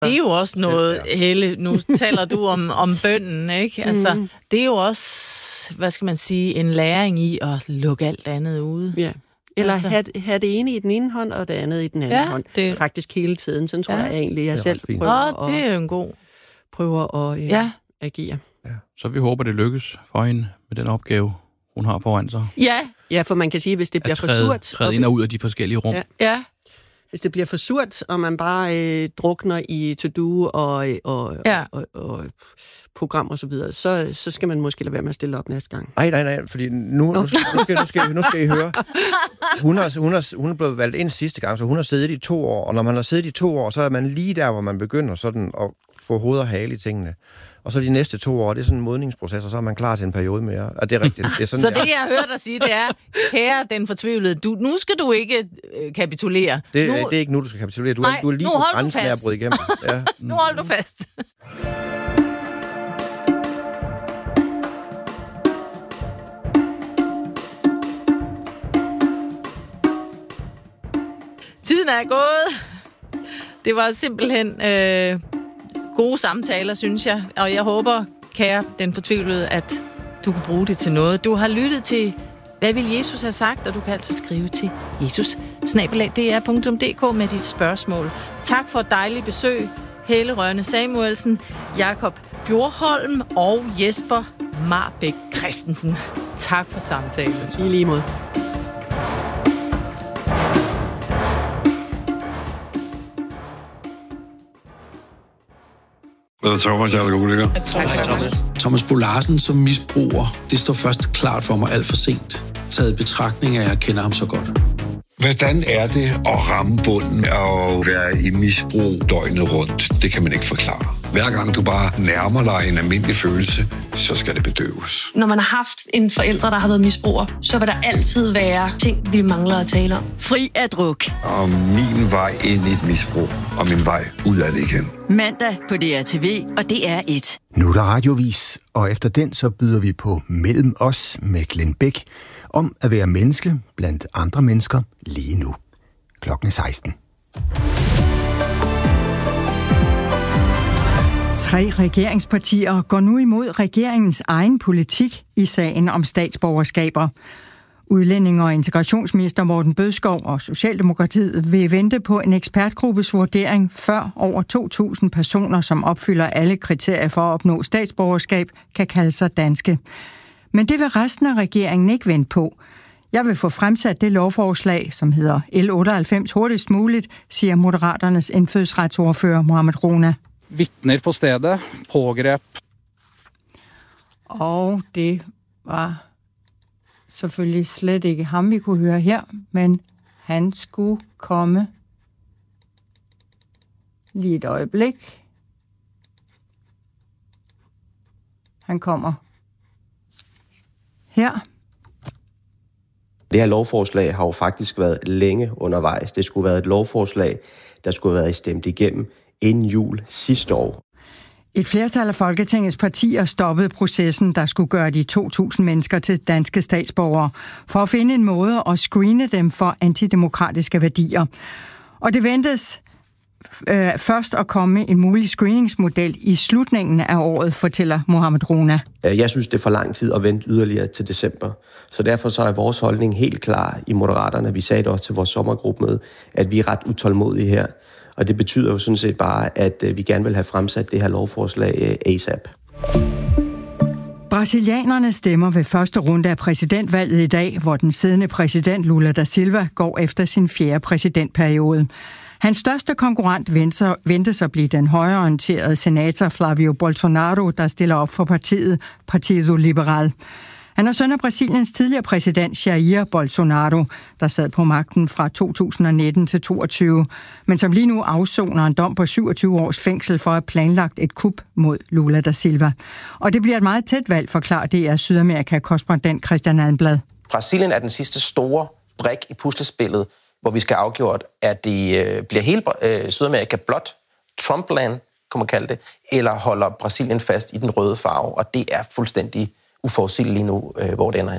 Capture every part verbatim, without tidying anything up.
Det er jo også noget, Helle, nu taler du om, om bønnen, ikke? Altså, mm. det er jo også, hvad skal man sige, en læring i at lukke alt andet ude. Ja. Eller altså. have, have det ene i den ene hånd, og det andet i den anden ja, hånd. Det... Faktisk hele tiden. Sådan tror ja. jeg egentlig, jeg selv prøver, Åh, det er jo en god... prøver at øh, ja. agere. Ja. Så vi håber, det lykkes for hende med den opgave, hun har foran sig. Ja, ja, for man kan sige, hvis det bliver træde, for surt... Træde ind og ud af de forskellige rum. Ja. ja. Hvis det bliver for surt, og man bare øh, drukner i to-do og, og, ja. og, og, og program og så videre, så, så skal man måske lade være med at stille op næste gang. Nej, nej, nej, fordi nu, nu, skal, nu, skal, nu, skal, nu skal I høre. Hun har, hun, har, hun er blevet valgt ind sidste gang, så hun har siddet i to år, og når man har siddet i to år, så er man lige der, hvor man begynder sådan at få hoved og hale i tingene. Og så de næste to år, det er sådan en modningsproces, og så er man klar til en periode mere. Og det er rigtigt. Det er sådan, så det, jeg har hørt dig sige, det er, kære den fortvivlede, du, nu skal du ikke øh, kapitulere. Det, nu... det er ikke nu, du skal kapitulere. Du, Nej, er, du er lige på grænsen af at bryde igennem. Ja. Nu hold du fast. Tiden er gået. Det var simpelthen øh, gode samtaler, synes jeg. Og jeg håber, kære den fortvivlede, at du kan bruge det til noget. Du har lyttet til, hvad vil Jesus have sagt? Og du kan altså skrive til jesus snabel-a d r punktum d k med dit spørgsmål. Tak for et dejligt besøg. Helle Rønne Samuelsen, Jakob Bjorholm og Jesper Marbæk Christensen. Tak for samtalen. I lige måde. Hvad er Thomas, jeg er alkoholiker? Thomas Bo Larsen som misbruger, det står først klart for mig alt for sent. Taget i betragtning af, at jeg kender ham så godt. Hvordan er det at ramme bunden og være i misbrug døgnet rundt? Det kan man ikke forklare. Hver gang du bare nærmer dig en almindelig følelse, så skal det bedøves. Når man har haft en forælder, der har været misbruger, så vil der altid være ting, vi mangler at tale om. Fri af druk. Og min vej ind i et misbrug, og min vej ud af det igen. Mandag på D R T V og D R et. Nu er der radiovis, og efter den så byder vi på Mellem os med Glenn Bæk om at være menneske blandt andre mennesker lige nu. Klokken er seksten. Tre regeringspartier går nu imod regeringens egen politik i sagen om statsborgerskaber. Udlændinge- og integrationsminister Morten Bødskov og Socialdemokratiet vil vente på en ekspertgruppes vurdering, før over to tusind personer, som opfylder alle kriterier for at opnå statsborgerskab, kan kalde sig danske. Men det vil resten af regeringen ikke vente på. Jeg vil få fremsat det lovforslag, som hedder L otteoghalvfems hurtigst muligt, siger Moderaternes indfødsretsordfører Mohamed Rona. Vittner på stedet, pågreb. Og det var selvfølgelig slet ikke ham, vi kunne høre her, men han skulle komme lige et øjeblik. Han kommer her. Det her lovforslag har jo faktisk været længe undervejs. Det skulle have været et lovforslag, der skulle have været stemt igennem inden jul sidste år. Et flertal af Folketingets partier stoppede processen, der skulle gøre de to tusind mennesker til danske statsborgere, for at finde en måde at screene dem for antidemokratiske værdier. Og det ventes øh, først at komme en mulig screeningsmodel i slutningen af året, fortæller Mohamed Rona. Jeg synes, det er for lang tid at vente yderligere til december. Så derfor så er vores holdning helt klar i Moderaterne. Vi sagde det også til vores sommergruppemøde, at vi er ret utålmodige her. Og det betyder jo sådan set bare, at vi gerne vil have fremsat det her lovforslag ASAP. Brasilianerne stemmer ved første runde af præsidentvalget i dag, hvor den siddende præsident Lula da Silva går efter sin fjerde præsidentperiode. Hans største konkurrent ventes at blive den højreorienterede senator Flavio Bolsonaro, der stiller op for partiet Partido Liberal. Han er søn af Brasiliens tidligere præsident Jair Bolsonaro, der sad på magten fra to tusind nitten til toogtyve, men som lige nu afsoner en dom på syvogtyve års fængsel for at have planlagt et kup mod Lula da Silva. Og det bliver et meget tæt valg, forklarer D R Sydamerika-korrespondent Christian Almblad. Brasilien er den sidste store brik i puslespillet, hvor vi skal afgjort, at det øh, bliver hele øh, Sydamerika blot, Trumpland, kan man kalde det, eller holder Brasilien fast i den røde farve, og det er fuldstændig uforudsigeligt lige nu, øh, hvor det ender hen.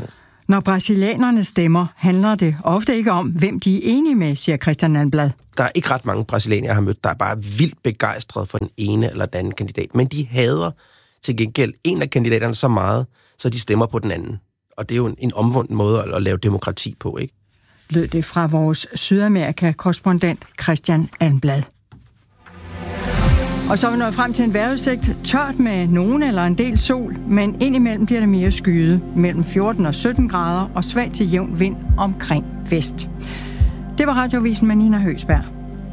Når brasilianerne stemmer, handler det ofte ikke om, hvem de er enige med, siger Christian Almblad. Der er ikke ret mange brasilianere, jeg har mødt, der er bare vildt begejstrede for den ene eller den anden kandidat. Men de hader til gengæld en af kandidaterne så meget, så de stemmer på den anden. Og det er jo en, en omvendt måde at, at lave demokrati på, ikke? Lød det fra vores Sydamerika-korrespondent Christian Almblad. Og så er vi nået frem til en vejrudsigt. Tørt med nogen eller en del sol, men indimellem bliver det mere skyet. Mellem fjorten og sytten grader og svag til jævn vind omkring vest. Det var Radioavisen med Nina Høgsberg.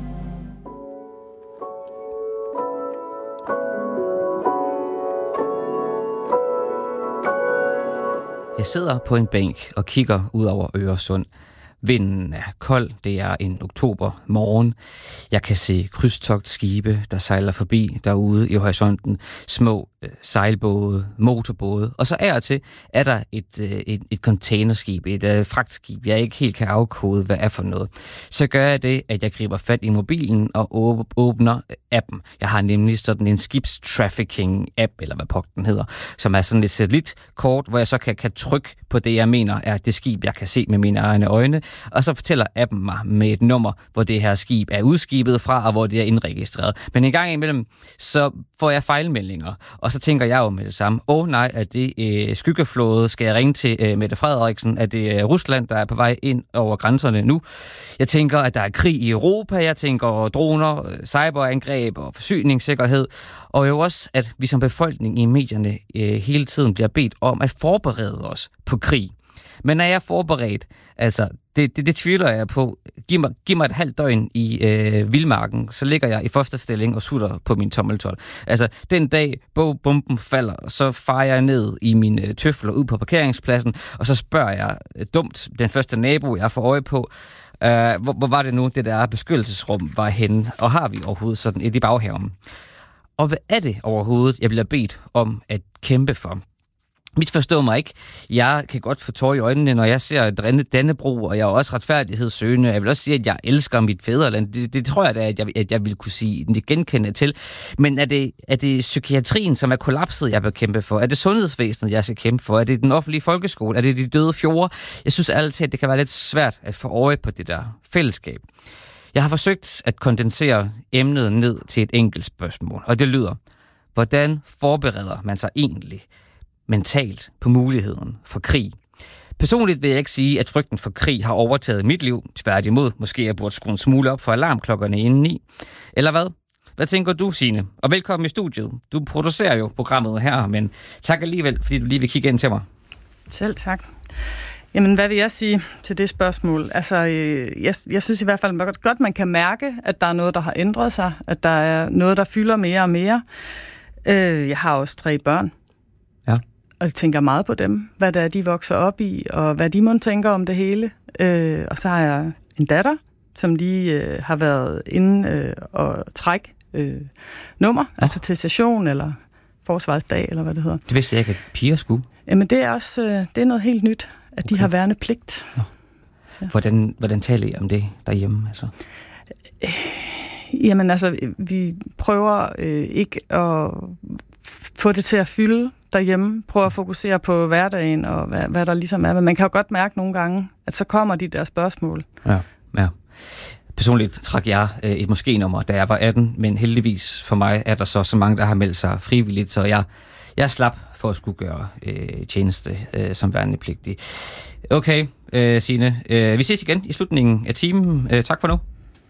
Jeg sidder på en bænk og kigger ud over Øresund. Vinden er kold, det er en oktober morgen. Jeg kan se krydstogtskibe, der sejler forbi derude i horisonten. Små øh, sejlbåde, motorbåde. Og så af og til er der et, øh, et, et containerskib, et øh, fragtskib, jeg ikke helt kan afkode, hvad er for noget. Så gør jeg det, at jeg griber fat i mobilen og åbner appen. Jeg har nemlig sådan en skibstrafficking-app, eller hvad pokken den hedder, som er sådan et satellitkort, hvor jeg så kan, kan trykke på det, jeg mener er det skib, jeg kan se med mine egne øjne. Og så fortæller appen mig med et nummer, hvor det her skib er udskibet fra, og hvor det er indregistreret. Men en gang imellem, så får jeg fejlmeldinger, og så tænker jeg jo med det samme, åh oh, nej, er det øh, skyggeflåde, skal jeg ringe til øh, Mette Frederiksen, er det øh, Rusland, der er på vej ind over grænserne nu? Jeg tænker, at der er krig i Europa, jeg tænker droner, cyberangreb og forsyningssikkerhed, og jo også, at vi som befolkning i medierne øh, hele tiden bliver bedt om at forberede os på krig. Men er jeg forberedt? Altså, det, det, det tvivler jeg på. Giv mig, giv mig et halvt døgn i øh, vildmarken, så ligger jeg i første stilling og sutter på min tommeltot. Altså, den dag bomben falder, så farer jeg ned i mine tøfler ud på parkeringspladsen, og så spørger jeg øh, dumt den første nabo, jeg får øje på, øh, hvor, hvor var det nu, det der beskyttelsesrum var henne, og har vi overhovedet sådan et i baghaven? Og hvad er det overhovedet, jeg bliver bedt om at kæmpe for? Misforstå mig ikke. Jeg kan godt få tår i øjnene, når jeg ser Dannebrog, og jeg er også retfærdighedssøgende. Jeg vil også sige, at jeg elsker mit fædreland. Det, det tror jeg da, at jeg, at jeg vil kunne sige det genkende til. Men er det, er det psykiatrien, som er kollapset, jeg vil kæmpe for? Er det sundhedsvæsenet, jeg skal kæmpe for? Er det den offentlige folkeskole? Er det de døde fjorde? Jeg synes altid, at det kan være lidt svært at få øje på det der fællesskab. Jeg har forsøgt at kondensere emnet ned til et enkelt spørgsmål, og det lyder: hvordan forbereder man sig egentlig mentalt på muligheden for krig? Personligt vil jeg ikke sige, at frygten for krig har overtaget mit liv. Tværtimod, måske jeg burde skrue en smule op for alarmklokkerne inden i. Eller hvad? Hvad tænker du, Signe? Og velkommen i studiet. Du producerer jo programmet her, men tak alligevel, fordi du lige vil kigge ind til mig. Selv tak. Jamen, hvad vil jeg sige til det spørgsmål? Altså, jeg, jeg synes i hvert fald godt, godt, man kan mærke, at der er noget, der har ændret sig, at der er noget, der fylder mere og mere. Jeg har også tre børn. Og jeg tænker meget på dem, hvad det er, de vokser op i, og hvad de må tænker om det hele. Øh, og så har jeg en datter, som lige øh, har været inde øh, og trække øh, nummer, ja. altså til station eller forsvarsdag, eller hvad det hedder. Det vidste jeg ikke, at piger skulle. Jamen, det er også øh, det er noget helt nyt, at okay. de har værnepligt. Ja. Ja. Hvordan, hvordan taler I om det derhjemme? Altså? Øh, jamen, altså, vi prøver øh, ikke at få det til at fylde derhjemme, prøve at fokusere på hverdagen og hvad, hvad der ligesom er. Men man kan jo godt mærke nogle gange, at så kommer de der spørgsmål. Ja, ja. Personligt trak jeg øh, et måske-nummer, da jeg var atten, men heldigvis for mig er der så så mange, der har meldt sig frivilligt, så jeg, jeg slap for at skulle gøre øh, tjeneste øh, som værnepligtig. Okay, øh, Signe. Øh, vi ses igen i slutningen af timen. Øh, tak for nu.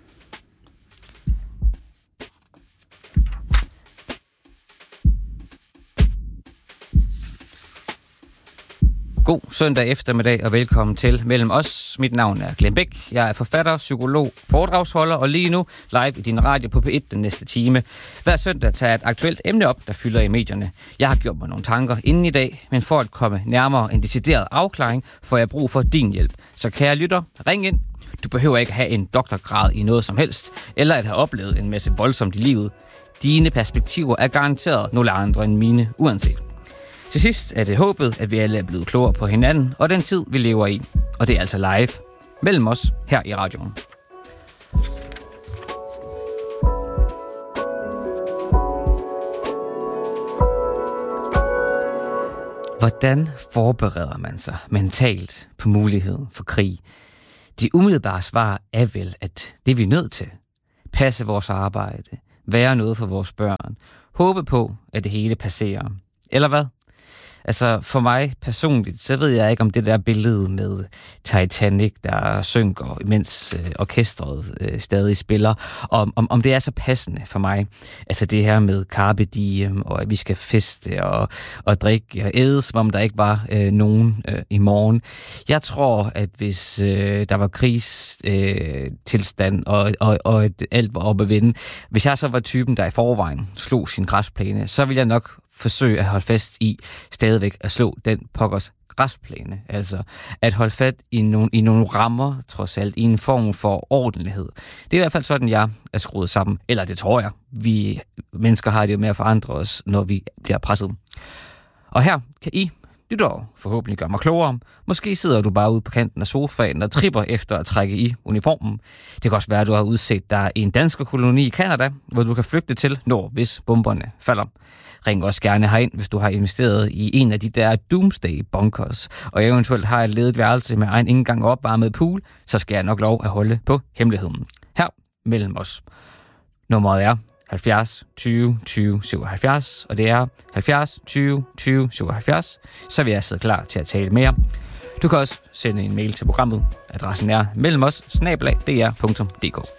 God søndag eftermiddag og velkommen til Mellem Os. Mit navn er Glenn Bæk. Jeg er forfatter, psykolog, foredragsholder og lige nu live i din radio på P et den næste time. Hver søndag tager jeg et aktuelt emne op, der fylder i medierne. Jeg har gjort mig nogle tanker inden i dag, men for at komme nærmere en decideret afklaring, får jeg brug for din hjælp. Så kære lytter, ring ind. Du behøver ikke have en doktorgrad i noget som helst, eller at have oplevet en masse voldsomt i livet. Dine perspektiver er garanteret nogle andre end mine, uanset. Til sidst er det håbet, at vi alle er blevet klogere på hinanden og den tid, vi lever i. Og det er altså live mellem os her i radioen. Hvordan forbereder man sig mentalt på muligheden for krig? De umiddelbare svar er vel, at det vi er nødt til. Passe vores arbejde, være noget for vores børn, håbe på, at det hele passerer. Eller hvad? Altså for mig personligt, så ved jeg ikke om det der billede med Titanic, der synker, imens øh, orkestret øh, stadig spiller, om, om, om det er så passende for mig. Altså det her med carpe diem, og at vi skal feste og, og drikke og æde, som om der ikke var øh, nogen øh, i morgen. Jeg tror, at hvis øh, der var krigstilstand, øh, og, og, og at alt var oppe at vinde, hvis jeg så var typen, der i forvejen slog sin græsplæne, så ville jeg nok forsøge at holde fast i stadigvæk at slå den pokkers græsplæne. Altså at holde fat i nogle, i nogle rammer, trods alt, i en form for ordentlighed. Det er i hvert fald sådan, jeg er skruet sammen. Eller det tror jeg. Vi mennesker har det jo med at forandre os, når vi bliver presset. Og her kan I lytter forhåbentlig gøre mig klogere. Måske sidder du bare ude på kanten af sofaen og tripper efter at trække i uniformen. Det kan også være, at du har udset dig i en dansk koloni i Canada, hvor du kan flygte til, når hvis bomberne falder. Ring også gerne herind, hvis du har investeret i en af de der doomsday bunkers, og eventuelt har et ledet værelse med egen indgang og opvarmet pool, så skal jeg nok lov at holde på hemmeligheden. Her mellem os. Nummeret er halvfjerds tyve tyve syvoghalvfjerds, og det er halvfjerds tyve tyve syvoghalvfjerds, så vil jeg sidde klar til at tale mere. Du kan også sende en mail til programmet. Adressen er mellemos snabel-a d r punktum d k.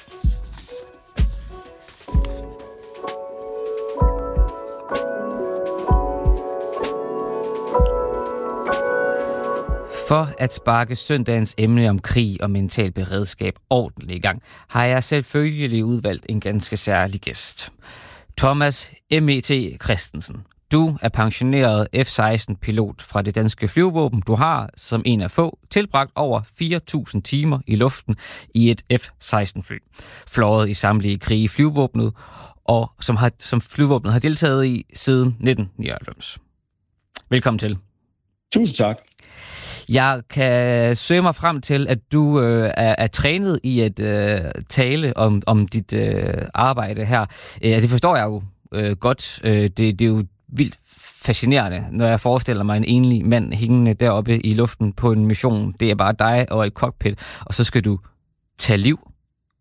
For at sparke søndagens emne om krig og mental beredskab ordentligt i gang, har jeg selvfølgelig udvalgt en ganske særlig gæst. Thomas M E T Christensen. Du er pensioneret F seksten pilot fra det danske flyvevåben. Du har, som en af få, tilbragt over fire tusind timer i luften i et F seksten fly. Fløjet i samtlige krige i flyvevåbnet, og som, har, som flyvevåbnet har deltaget i siden nitten nioghalvfems. Velkommen til. Tusind tak. Jeg kan søge mig frem til, at du øh, er, er trænet i at øh, tale om, om dit øh, arbejde her. Øh, det forstår jeg jo øh, godt. Øh, det, det er jo vildt fascinerende, når jeg forestiller mig en enlig mand hængende deroppe i luften på en mission. Det er bare dig og et cockpit, og så skal du tage liv.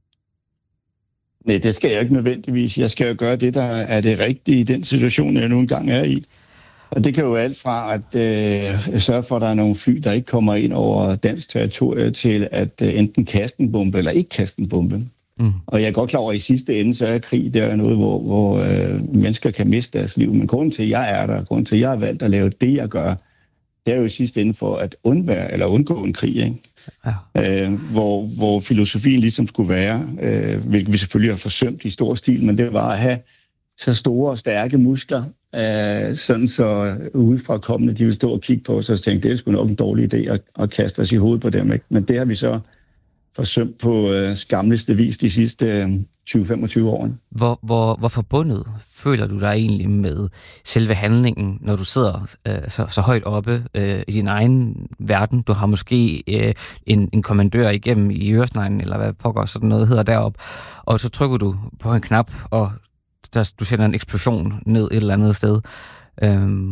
Nej, det skal jeg ikke nødvendigvis. Jeg skal jo gøre det, der er det rigtige i den situation, jeg nu engang er i. Og det kan jo alt fra at øh, sørge for, at der er nogle fly, der ikke kommer ind over dansk territorium, til at øh, enten kaste en bombe eller ikke kaste en bombe. Mm. Og jeg er godt klar over, at i sidste ende, så er krig der er noget, hvor, hvor øh, mennesker kan miste deres liv. Men grunden til, at jeg er der, grunden til, at jeg har valgt at lave det, jeg gør, det er jo i sidste ende for at undvære eller undgå en krig, ikke? Ja. Øh, hvor, hvor filosofien ligesom skulle være, øh, hvilket vi selvfølgelig har forsømt i stor stil, men det var at have så store og stærke muskler, øh, sådan så udefra kommende, de vil stå og kigge på os og tænke, det er sgu nok en dårlig idé at, at kaste os i hovedet på dem, ikke? Men det har vi så forsømt på øh, skamligste vis de sidste øh, tyve til femogtyve år. Hvor, hvor, hvor forbundet føler du dig egentlig med selve handlingen, når du sidder øh, så, så højt oppe øh, i din egen verden? Du har måske øh, en, en kommandør igennem i øresneglen, eller hvad pokker sådan noget hedder deroppe, og så trykker du på en knap, og der, du sender en eksplosion ned et eller andet sted. Øhm.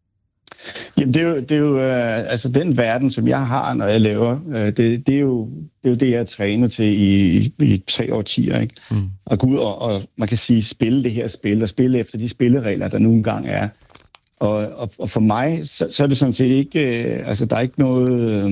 Jamen, det er jo, det er jo øh, altså den verden, som jeg har, når jeg laver, øh, det, det, er jo, det er jo det, jeg er trænet til i, i, i tre årtier, ikke? Mm. At gå ud og, og, man kan sige, spille det her spil, og spille efter de spilleregler, der nu engang er. Og, og, og for mig, så, så er det sådan set ikke, øh, altså der er ikke noget... Øh,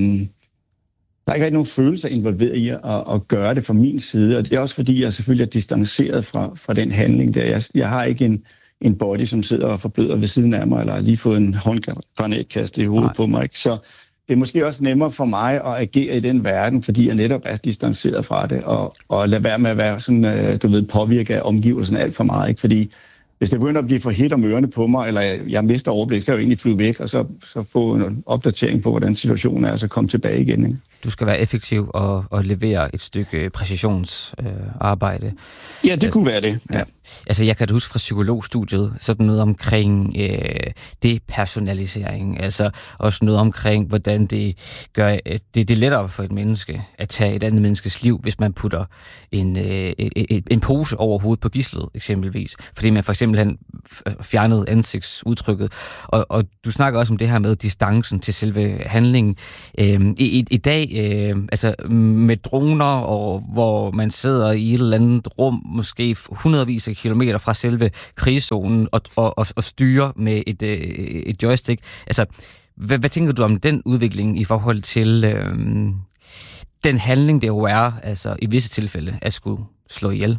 Der er ikke rigtig nogen følelser involveret i at, at gøre det fra min side, og det er også fordi, jeg selvfølgelig er distanceret fra, fra den handling der. Jeg, jeg har ikke en, en body, som sidder og forbløder ved siden af mig, eller har lige fået en håndgranat kastet i hovedet Nej. på mig. Ikke? Så det er måske også nemmere for mig at agere i den verden, fordi jeg netop er distanceret fra det, og, og lade være med at være sådan, du ved, påvirket af omgivelserne alt for meget. Ikke? Fordi hvis det begynder at blive for hit om ørerne på mig, eller jeg, jeg mister overblik, skal jeg jo egentlig flyve væk, og så, så få en opdatering på, hvordan situationen er, og så komme tilbage igen. Ikke? Du skal være effektiv og, og levere et stykke præcisionsarbejde. Øh, ja, det kunne være det. Ja. Altså, jeg kan huske fra psykologstudiet, sådan noget omkring øh, depersonalisering, altså også noget omkring, hvordan det gør det, det er lettere for et menneske at tage et andet menneskes liv, hvis man putter en, øh, et, et, en pose over hovedet på gidslet, eksempelvis. Fordi man for eksempel simpelthen fjernet ansigtsudtrykket. Og, og du snakker også om det her med distancen til selve handlingen. Øhm, i, i, I dag, øh, altså med droner, og hvor man sidder i et eller andet rum, måske hundredvis af kilometer fra selve krigszonen, og, og, og, og styrer med et, øh, et joystick. Altså, hvad, hvad tænker du om den udvikling i forhold til øh, den handling, det jo er, altså i visse tilfælde, at skulle slå ihjel?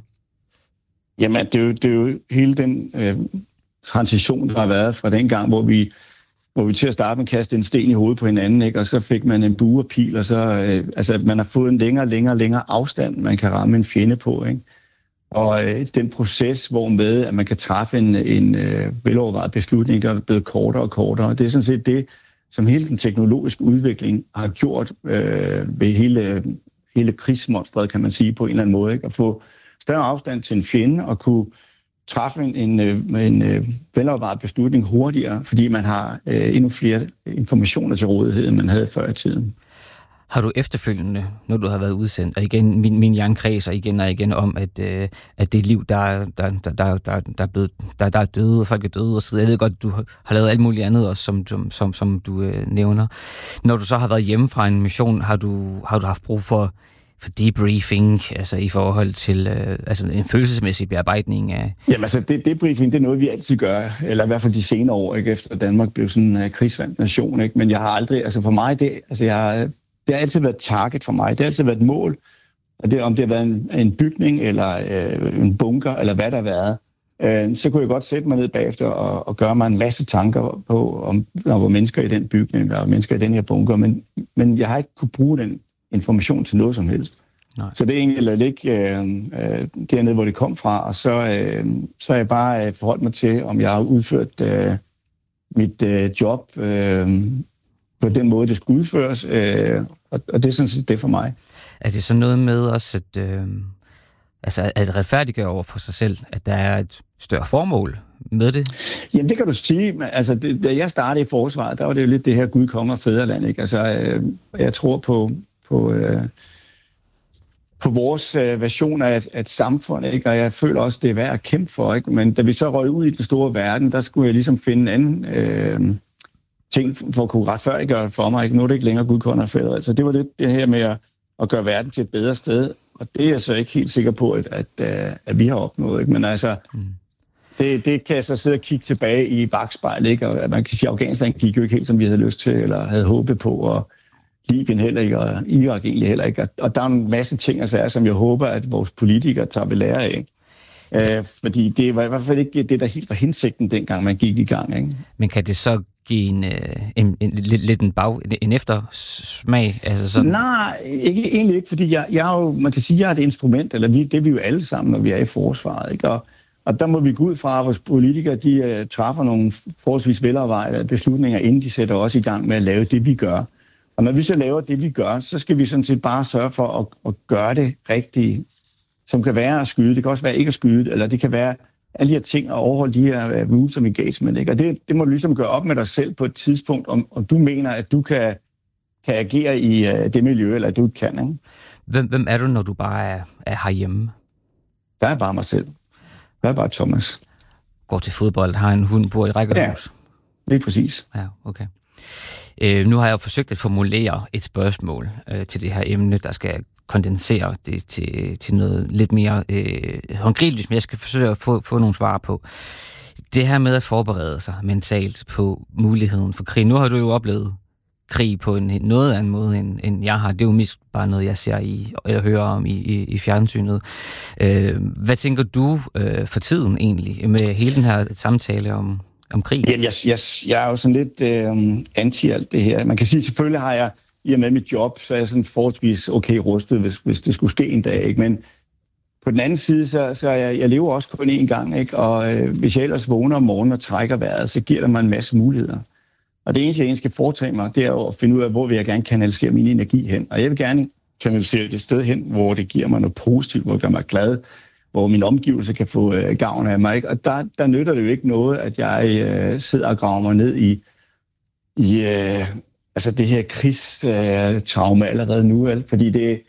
Jamen, det er jo, det er jo hele den øh, transition, der har været fra den gang, hvor vi, hvor vi til at starte med kastede en sten i hovedet på hinanden, ikke? Og så fik man en bue og pil, og så, øh, altså, man har fået en længere, længere, længere afstand, man kan ramme en fjende på, ikke? Og øh, den proces, hvor med, at man kan træffe en, en øh, velovervejet beslutning, der er blevet kortere og kortere. Det er sådan set det, som hele den teknologiske udvikling har gjort øh, ved hele, hele krigsmonstret, kan man sige, på en eller anden måde, ikke? At få større afstand til en fjende og kunne træffe en, en, en, en velovervejet beslutning hurtigere, fordi man har øh, endnu flere informationer til rådighed, end man havde før i tiden. Har du efterfølgende, når du har været udsendt, og igen, min, min hjerne kredser igen og igen om, at, øh, at det er liv, der, der, der, der, der, der, er blevet, der, der er døde, og folk er døde, og så jeg ved godt, du har lavet alt muligt andet også, som, som, som, som du øh, nævner. Når du så har været hjemme fra en mission, har du, har du haft brug for for debriefing, altså i forhold til øh, altså en følelsesmæssig bearbejdning af... Jamen altså, det, debriefing, det er noget, vi altid gør, eller i hvert fald de senere år, ikke? Efter Danmark blev sådan en uh, krigsvandt nation, ikke? Men jeg har aldrig, altså for mig, det, altså jeg har, det har altid været target for mig, det har altid været et mål, og det, om det har været en, en bygning, eller øh, en bunker, eller hvad der har været, øh, så kunne jeg godt sætte mig ned bagefter og, og gøre mig en masse tanker på, om der var mennesker i den bygning, der var mennesker i den her bunker, men, men jeg har ikke kunne bruge den information til noget som helst. Nej. Så det er egentlig ladet ligge øh, øh, dernede, hvor det kom fra, og så, øh, så har jeg bare øh, forholdt mig til, om jeg har udført øh, mit øh, job øh, på den måde, det skulle udføres, øh, og, og det er sådan set det for mig. Er det så noget med også, at, øh, altså, at retfærdiggøre over for sig selv, at der er et større formål med det? Jamen, det kan du sige. Altså, det, da jeg startede i forsvaret, der var det jo lidt det her Gud, konge og fædreland, ikke? Altså, øh, jeg tror på på, øh, på vores øh, version af et, et samfund, ikke? Og jeg føler også, det er værd at kæmpe for, ikke? Men da vi så røg ud i den store verden, der skulle jeg ligesom finde en anden øh, ting for at kunne retfærdiggøre for mig, ikke? Nu er det ikke længere Gud, konge og fædreland. Så det var lidt det her med at, at gøre verden til et bedre sted, og det er jeg så ikke helt sikker på, at, at, at, at vi har opnået, ikke? Men altså, mm. det, det kan jeg så sidde og kigge tilbage i bakspejlet, ikke? Og man kan sige, at Afghanistan gik jo ikke helt, som vi havde lyst til, eller havde håbet på, og Libyen heller ikke, og Irak egentlig heller ikke. Og der er en masse ting, altså, som jeg håber, at vores politikere tager ved lære af. Øh, fordi det var i hvert fald ikke det, der helt var hensigten, dengang man gik i gang. Ikke? Men kan det så give en, en, en, lidt, lidt en, bag, en eftersmag? Altså sådan? Nej, ikke, egentlig ikke, fordi jeg, jeg er jo, man kan sige, at jeg er et instrument, eller vi, det er vi jo alle sammen, når vi er i forsvaret. Ikke? Og, og der må vi gå ud fra, at vores politikere de, uh, træffer nogle forholdsvis velovervejede beslutninger, inden de sætter os i gang med at lave det, vi gør. Og når vi så laver det, vi gør, så skal vi sådan set bare sørge for at, at gøre det rigtigt, som kan være at skyde. Det kan også være ikke at skyde, eller det kan være alle de her ting at overholde de her uh, rules of engagement. Ikke? Og det, det må du ligesom gøre op med dig selv på et tidspunkt, om, om du mener, at du kan, kan agere i uh, det miljø, eller at du ikke kan. Ikke? Hvem, hvem er du, når du bare er, er herhjemme? Der er bare mig selv. Der er bare Thomas. Går til fodbold, har en hund, bor i rækkehus? Ja, lige præcis. Ja, okay. Øh, nu har jeg jo forsøgt at formulere et spørgsmål øh, til det her emne, der skal kondensere det til, til noget lidt mere øh, håndgribeligt, men jeg skal forsøge at få, få nogle svar på. Det her med at forberede sig mentalt på muligheden for krig. Nu har du jo oplevet krig på en noget anden måde, end, end jeg har. Det er jo mest bare noget, jeg ser i, eller hører om i, i, i fjernsynet. Øh, hvad tænker du øh, for tiden egentlig med hele den her samtale om om krig? Ja, jeg, jeg, jeg er jo sådan lidt øh, anti alt det her. Man kan sige, selvfølgelig har jeg, i og med mit job, så er jeg sådan forholdsvis okay rustet, hvis, hvis det skulle ske en dag, ikke? Men på den anden side, så, så jeg, jeg lever også kun én gang, ikke? Og øh, hvis jeg ellers vågner om morgenen og trækker vejret, så giver det mig en masse muligheder. Og det eneste, jeg egentlig skal foretage mig, det er at finde ud af, hvor vil jeg gerne kanalisere min energi hen. Og jeg vil gerne kanalisere det sted hen, hvor det giver mig noget positivt, hvor det gør mig glad, hvor min omgivelse kan få øh, gavn af mig. Ikke? Og der, der nytter det jo ikke noget, at jeg øh, sidder og graver mig ned i, i øh, altså det her krigstraume øh, allerede nu. Fordi det,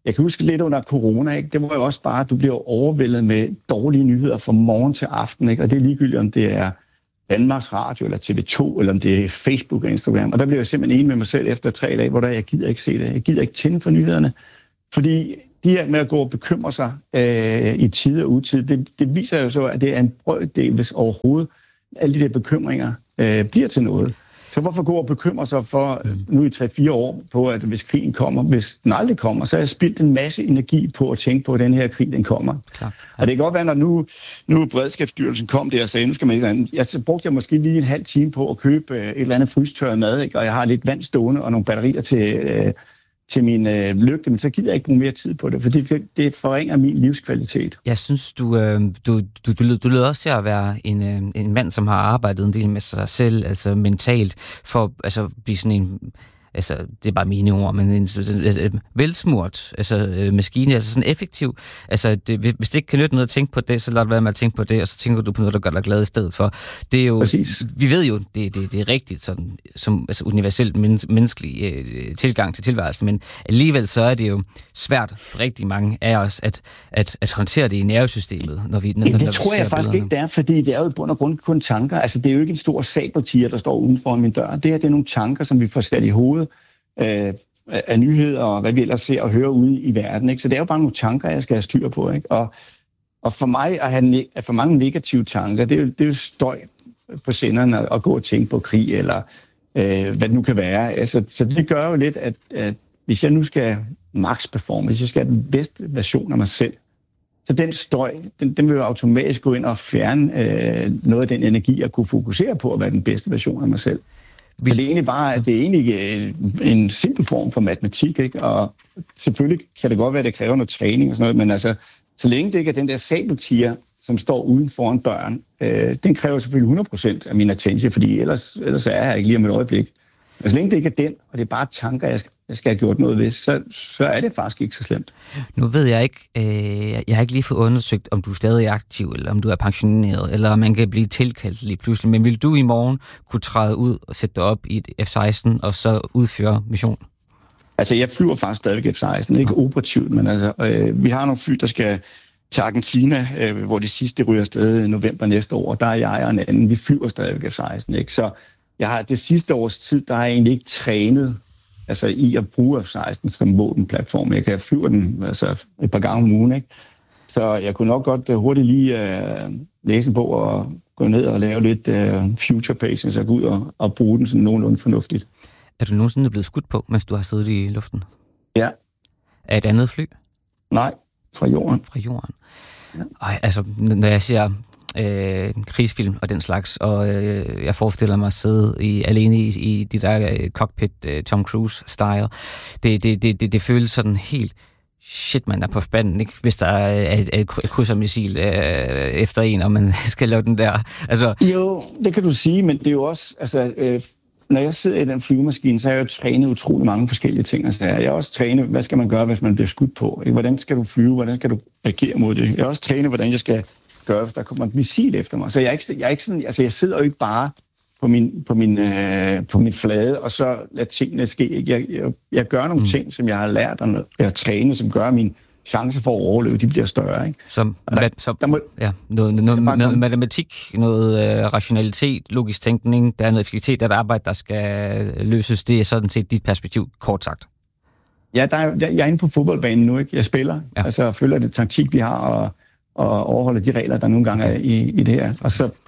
jeg kan huske lidt under corona, ikke? Det var jo også bare, at du bliver overvældet med dårlige nyheder fra morgen til aften, ikke? Og det er ligegyldigt, om det er Danmarks Radio, eller T V to, eller om det er Facebook og Instagram. Og der blev jeg simpelthen enig med mig selv efter tre dage, hvor der, jeg gider ikke se det. Jeg gider ikke tænde for nyhederne. Fordi de her med at gå og bekymre sig øh, i tid og utid, det, det viser jo så, at det er en brøkdel, hvis overhovedet alle de der bekymringer øh, bliver til noget. Så hvorfor gå og bekymre sig for øh, nu i tre fire år på, at hvis krigen kommer, hvis den aldrig kommer, så har jeg spildt en masse energi på at tænke på, at den her krig, den kommer. Klar. Ja. Og det kan godt være, når nu, nu Beredskabsstyrelsen kom der og sagde, nu skal man ikke andet. Jeg så brugte jeg måske lige en halv time på at købe øh, et eller andet frystørret mad, ikke? Og jeg har lidt vand stående og nogle batterier til, øh, til min øh, lygte, men så gider jeg ikke bruge mere tid på det, fordi det, det forringer min livskvalitet. Jeg synes, du, øh, du, du, du, du lyder også til at være en, øh, en mand, som har arbejdet en del med sig selv, altså mentalt, for altså, at blive sådan en... Altså, det er bare mine ord, men en altså, velsmurt altså, øh, maskine, altså sådan effektiv. Altså, det, hvis det ikke kan nytte noget at tænke på det, så lad det være med at tænke på det, og så tænker du på noget, der gør dig glad i stedet for. Det er jo, Præcis. Vi ved jo, det, det, det er rigtigt, sådan, som altså, universelt men, menneskelig øh, tilgang til tilværelsen, men alligevel så er det jo svært for rigtig mange af os, at, at, at håndtere det i nervesystemet, når vi når, ja, det når tror jeg faktisk ikke, det er, fordi det er jo i bund og grund kun tanker. Altså, det er jo ikke en stor sabeltiger, der står uden for min dør. Det her, det er nogle tanker, som vi får sat i hovedet, Øh, af nyheder og hvad vi ellers ser og hører ude i verden. Ikke? Så det er jo bare nogle tanker, jeg skal have styr på. Ikke? Og, og for mig at have ne- at for mange negative tanker, det er jo, det er jo støj på senderne at gå og tænke på krig, eller øh, hvad det nu kan være. Altså, så det gør jo lidt, at, at hvis jeg nu skal max performe, hvis jeg skal have den bedste version af mig selv, så den støj, den, den vil jo automatisk gå ind og fjerne øh, noget af den energi, jeg kunne fokusere på at være den bedste version af mig selv. Så det er egentlig bare, at det er egentlig en simpel form for matematik, ikke? Og selvfølgelig kan det godt være, at det kræver noget træning og sådan noget, men altså, så længe det ikke er den der sabeltiger, som står uden foran døren, øh, den kræver selvfølgelig hundrede procent af min attention, fordi ellers, ellers er jeg ikke lige om et øjeblik. Men så længe det ikke er den, og det er bare tanker, jeg skal, jeg skal have gjort noget ved, så, så er det faktisk ikke så slemt. Nu ved jeg ikke, øh, jeg har ikke lige fået undersøgt, om du er stadig aktiv, eller om du er pensioneret, eller om man kan blive tilkaldt lige pludselig. Men vil du i morgen kunne træde ud og sætte dig op i et F seksten, og så udføre mission? Altså, jeg flyver faktisk stadig F seksten, ikke operativt, men altså, øh, vi har nogle fly, der skal til Argentina, øh, hvor de sidste ryger afsted i november næste år. Der er jeg og en anden, vi flyver stadig F seksten, ikke? Så jeg har det sidste års tid, der har jeg egentlig ikke trænet altså, i at bruge F seksten som våbenplatform. Jeg kan flyve den altså, et par gange om ugen, ikke? Så jeg kunne nok godt uh, hurtigt lige uh, læse på og gå ned og lave lidt uh, future pacing, så gå ud og, og bruge den sådan nogenlunde fornuftigt. Er du nogensinde blevet skudt på, mens du har siddet i luften? Ja. Af et andet fly? Nej, fra jorden. Fra jorden. Ja. Ej, altså, når jeg siger øh, en krigsfilm og den slags, og øh, jeg forestiller mig at sidde i, alene i, i de der øh, cockpit øh, Tom Cruise-style, det, det, det, det, det føles sådan helt shit, man er på spanden, ikke? Hvis der er et, et, et krydsermissil øh, efter en, og man skal lave den der. Altså... Jo, det kan du sige, men det er jo også, altså, øh, når jeg sidder i den flyvemaskine, så har jeg jo trænet utrolig mange forskellige ting. Altså, jeg har også trænet, hvad skal man gøre, hvis man bliver skudt på? Ikke? Hvordan skal du flyve? Hvordan skal du agere mod det? Jeg har også trænet, hvordan jeg skal gøre, hvis der kommer et missil efter mig. Så jeg er ikke, jeg er ikke sådan, altså jeg sidder jo ikke bare på min, på min, øh, på min flade, og så lader tingene ske. Jeg, jeg, jeg gør nogle mm. ting, som jeg har lært, og jeg har trænet, som gør, at mine chancer for at overleve, de bliver større. Ikke? Som, der, mat, som der må, ja, noget, noget, noget, noget matematik, noget øh, rationalitet, logisk tænkning, der er noget effektivitet, der er et arbejde, der skal løses. Det er sådan set dit perspektiv, kort sagt. Ja, der er, jeg er inde på fodboldbanen nu, ikke? Jeg spiller, ja. altså følger det taktik, vi har, og, og overholder de regler, der nogle gange er i, i det her. Og så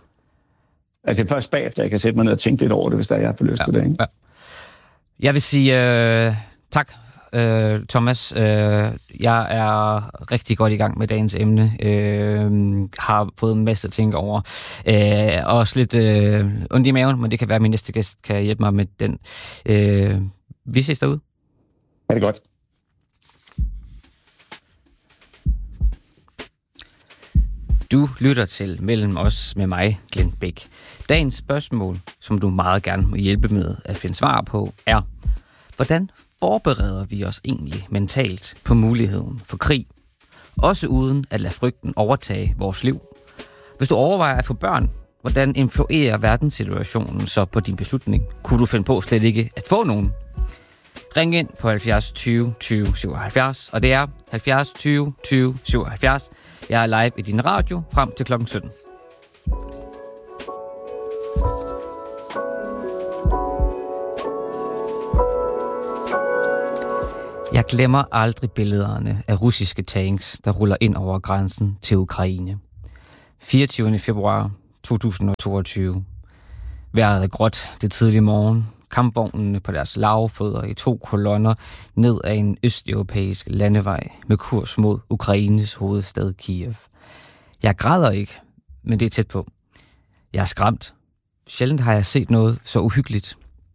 altså først bagefter, jeg kan sætte mig ned og tænke lidt over det, hvis der er, jeg har lyst ja. til det. Ikke? Ja. Jeg vil sige øh, tak, øh, Thomas. Øh, jeg er rigtig godt i gang med dagens emne. Øh, har fået en masse at tænke over. Øh, også lidt øh, ondt i maven, men det kan være, at min næste gæst kan hjælpe mig med den. Øh, vi ses derude. Ha' det godt. Du lytter til Mellem os med mig, Glenn Bæk. Dagens spørgsmål, som du meget gerne må hjælpe med at finde svar på, er: hvordan forbereder vi os egentlig mentalt på muligheden for krig? Også uden at lade frygten overtage vores liv. Hvis du overvejer at få børn, hvordan influerer verdenssituationen så på din beslutning? Kunne du finde på slet ikke at få nogen? Ring ind på halvfjerds tyve tyve syvoghalvfjerds, og det er halvfjerds tyve tyve syvoghalvfjerds. Jeg er live i din radio frem til klokken sytten. Jeg glemmer aldrig billederne af russiske tanks, der ruller ind over grænsen til Ukraine. fireogtyvende februar to tusind og toogtyve. Vejret er gråt det tidlige morgen. Kampvognene på deres lavfødder i to kolonner ned ad en østeuropæisk landevej med kurs mod Ukraines hovedstad Kiev. Jeg græder ikke, men det er tæt på. Jeg er skræmt. Sjældent har jeg set noget så uhyggeligt.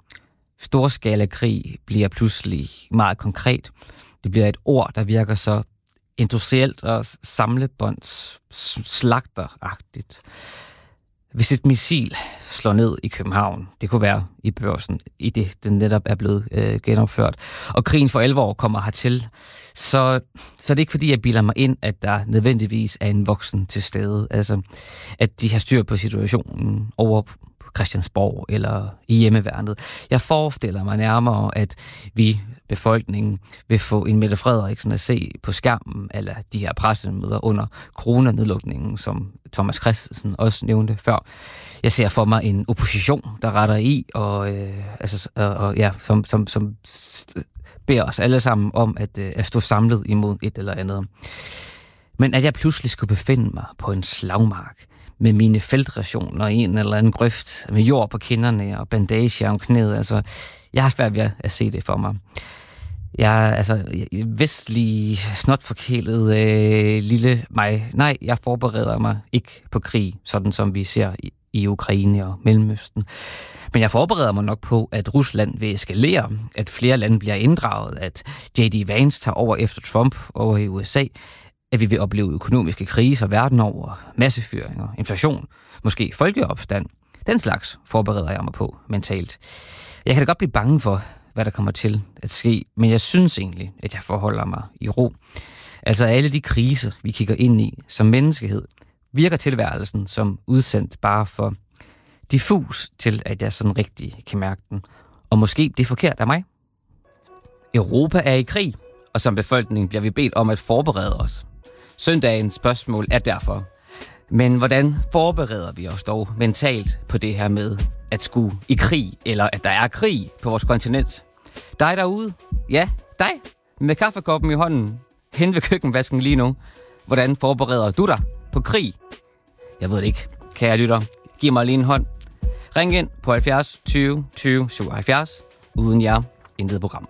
Storskala-krig bliver pludselig meget konkret. Det bliver et ord, der virker så industrielt og samlebånds slagteragtigt. Hvis et missil slår ned i København, det kunne være i Børsen, i det, den netop er blevet øh, genopført, og krigen for alvor kommer hertil, så, så er det ikke fordi, jeg bilder mig ind, at der nødvendigvis er en voksen til stede. Altså, at de har styr på situationen over på Christiansborg eller i hjemmeværnet. Jeg forestiller mig nærmere, at vi, befolkningen, vil få en Mette Frederiksen at se på skærmen, eller de her pressemøder under coronanedlukningen, som Thomas Christensen også nævnte før. Jeg ser for mig en opposition, der retter i, og, øh, altså, og, og ja, som, som, som beder os alle sammen om at, øh, at stå samlet imod et eller andet. Men at jeg pludselig skulle befinde mig på en slagmark, med mine feltrationer i en eller anden grøft, med jord på kinderne og bandage om knæet. Altså, jeg har svært ved at se det for mig. Jeg er altså vestlig, snotforkælet øh, lille mig. Nej, jeg forbereder mig ikke på krig, sådan som vi ser i, i Ukraine og Mellemøsten. Men jeg forbereder mig nok på, at Rusland vil eskalere, at flere lande bliver inddraget, at J D Vance tager over efter Trump over i U S A, at vi vil opleve økonomiske kriser verden over, massefyringer, inflation, måske folkeopstand. Den slags forbereder jeg mig på mentalt. Jeg kan da godt blive bange for, hvad der kommer til at ske, men jeg synes egentlig, at jeg forholder mig i ro. Altså alle de kriser, vi kigger ind i som menneskehed, virker tilværelsen som udsendt bare for diffus til, at jeg sådan rigtig kan mærke den. Og måske det er forkert af mig. Europa er i krig, og som befolkning bliver vi bedt om at forberede os. Søndagens spørgsmål er derfor, men hvordan forbereder vi os dog mentalt på det her med at skulle i krig, eller at der er krig på vores kontinent? Dig derude, ja, dig, med kaffekoppen i hånden, hen ved køkkenvasken lige nu. Hvordan forbereder du dig på krig? Jeg ved det ikke, kære lytter. Giv mig lige en hånd. Ring ind på halvfjerds tyve tyve syvoghalvfjerds. Uden jer, intet program.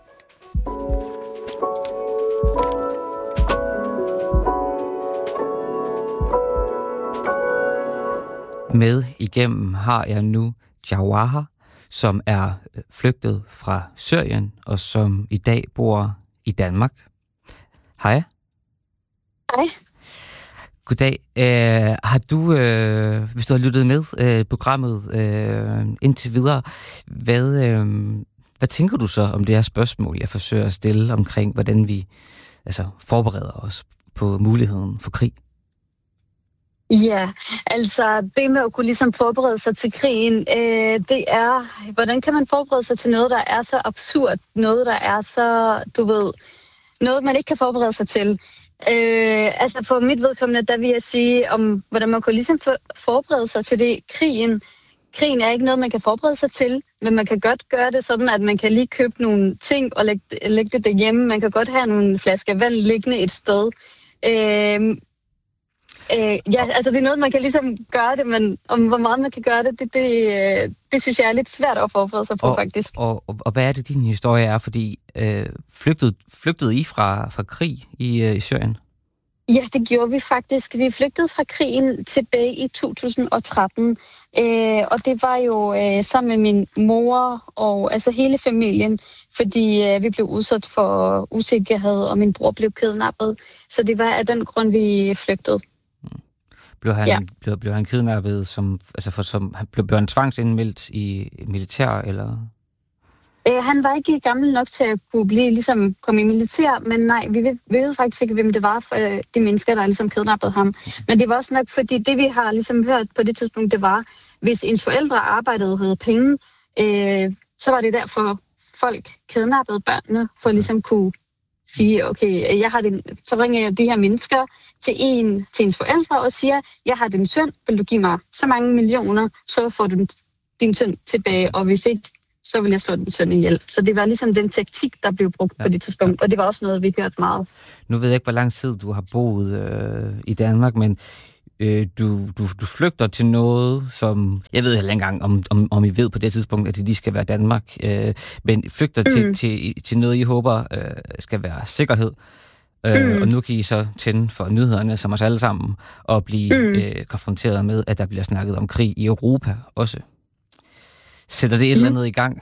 Med igennem har jeg nu Jawahar, som er flygtet fra Syrien og som i dag bor i Danmark. Hej. Hej. Goddag. Uh, har du, uh, hvis du har lyttet med uh, programmet uh, indtil videre, hvad, uh, hvad tænker du så om det her spørgsmål, jeg forsøger at stille omkring, hvordan vi altså, forbereder os på muligheden for krig? Ja, altså det med at kunne ligesom forberede sig til krigen, øh, det er, hvordan kan man forberede sig til noget, der er så absurd, noget, der er så, du ved, noget, man ikke kan forberede sig til. Øh, altså for mit vedkommende, der vil jeg sige, om hvordan man kunne ligesom for, forberede sig til det. Krigen, krigen er ikke noget, man kan forberede sig til, men man kan godt gøre det sådan, at man kan lige købe nogle ting og lægge, lægge det derhjemme. Man kan godt have nogle flasker vand liggende et sted. Øh, Øh, ja, altså det er noget, man kan ligesom gøre det, men om hvor meget man kan gøre det, det, det, det synes jeg er lidt svært at forberede sig på, og, faktisk. Og, og, og hvad er det, din historie er? Fordi øh, flygtede, flygtede I fra, fra krig i, øh, i Syrien? Ja, det gjorde vi faktisk. Vi flygtede fra krigen tilbage i to tusind og tretten, øh, og det var jo øh, sammen med min mor og altså hele familien, fordi øh, vi blev udsat for usikkerhed, og min bror blev kidnappet. Så det var af den grund, vi flygtede. Blev han, ja. blev, blev han kidnappet, som, altså for, som, blev, blev han tvangsindmeldt i militær, eller? Øh, han var ikke gammel nok til at kunne blive, ligesom, komme i militær, men nej, vi ved, vi ved faktisk ikke, hvem det var for øh, de mennesker, der ligesom kidnappede ham. Men det var også nok, fordi det, vi har ligesom hørt på det tidspunkt, det var, hvis ens forældre arbejdede og havde penge, øh, så var det derfor. folk kidnappede børnene, for at ligesom kunne sige, okay, jeg har din, så ringer jeg de her mennesker til en til ens forældre og siger, jeg har din søn, vil du give mig så mange millioner, så får du din søn tilbage, og hvis ikke, så vil jeg slå din søn ihjel. Så det var ligesom den taktik, der blev brugt ja. på det tidspunkt, og det var også noget, vi hørte meget. Nu ved jeg ikke, hvor lang tid du har boet øh, i Danmark, men øh, du, du, du flygter til noget, som... Jeg ved heller ikke engang, om, om, om I ved på det tidspunkt, at det lige skal være Danmark, øh, men flygter mm. til, til, til noget, I håber øh, skal være sikkerhed. Øh, mm. Og nu kan I så tænde for nyhederne, som os alle sammen, og blive mm. øh, konfronteret med, at der bliver snakket om krig i Europa også. Sætter det et eller andet i gang?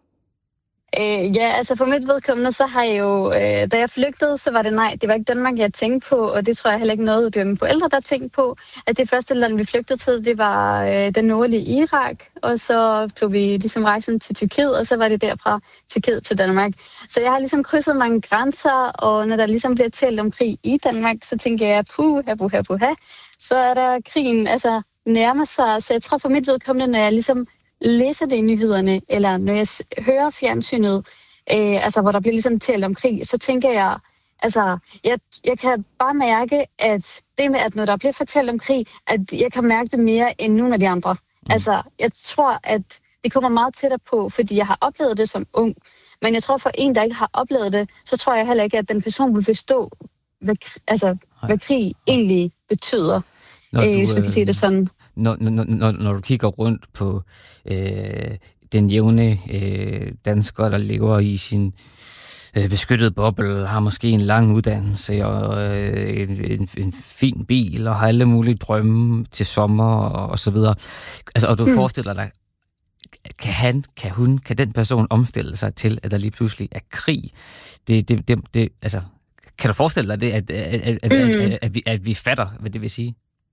Øh, ja, altså for mit vedkommende, så har jeg jo, øh, da jeg flygtede, så var det nej, det var ikke Danmark, jeg tænkte på, og det tror jeg heller ikke noget, det var mine forældre, der tænkte på, at det første land, vi flygtede til, det var øh, den nordlige Irak, og så tog vi ligesom rejsen til Tyrkiet, og så var det derfra Tyrkiet til Danmark. Så jeg har ligesom krydset mange grænser, og når der ligesom bliver talt om krig i Danmark, så tænker jeg, puha, puha, puha, så er der krigen, altså nærmer sig, så jeg tror for mit vedkommende, når jeg ligesom læser det i nyhederne, eller når jeg hører fjernsynet, øh, altså hvor der bliver ligesom talt om krig, så tænker jeg, altså, jeg, jeg kan bare mærke, at det med, at når der bliver fortalt om krig, at jeg kan mærke det mere end nogle af de andre. Mm. Altså, jeg tror, at det kommer meget tættere på, fordi jeg har oplevet det som ung, men jeg tror for en, der ikke har oplevet det, så tror jeg heller ikke, at den person vil forstå, hvad, altså, hvad krig egentlig betyder, øh, du, hvis vi kan sige det sådan. Når, når, når, når du kigger rundt på øh, den jævne øh, dansker, der lever i sin øh, beskyttede boble, har måske en lang uddannelse og øh, en, en, en fin bil og har alle mulige drømme til sommer og, og så videre. Altså, og du mm. forestiller dig, kan han, kan hun, kan den person omstille sig til, at der lige pludselig er krig? Det, det, det, det, altså, kan du forestille dig det, at, at, at, at, mm. at, at, at, vi, at vi fatter, hvad det vil sige?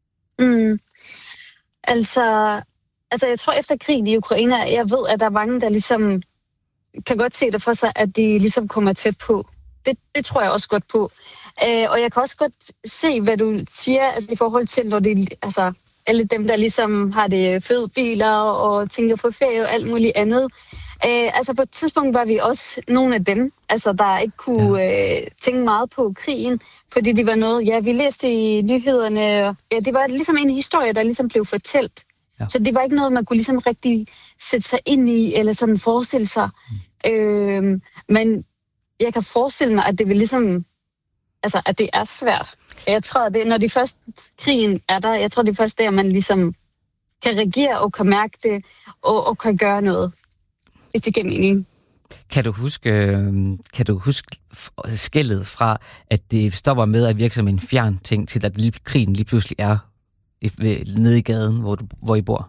Mm. Altså, altså, jeg tror efter krigen i Ukraine, jeg ved, at der er mange, der ligesom kan godt se det for sig, at de ligesom kommer tæt på. Det, det tror jeg også godt på. Øh, og jeg kan også godt se, hvad du siger, altså i forhold til, når det, altså, alle dem, der ligesom har det fede biler og tænker på ferie og alt muligt andet. Øh, altså på et tidspunkt var vi også nogle af dem, altså der ikke kunne ja. øh, tænke meget på krigen, fordi det var noget, ja, vi læste i nyhederne, ja, det var ligesom en historie, der ligesom blev fortalt. Ja. Så det var ikke noget, man kunne ligesom rigtig sætte sig ind i, eller sådan forestille sig. Mm. Øh, men jeg kan forestille mig, at det vil ligesom, altså at det er svært. Jeg tror, det når de første krigen er der, jeg tror det er først der, man ligesom kan reagere og kan mærke det, og, og kan gøre noget. Hvis det giver mening. Kan du huske, kan du huske skellet fra, at det stopper med at virke som en fjern ting, til at lige, krigen lige pludselig er nede i gaden, hvor, du, hvor I bor?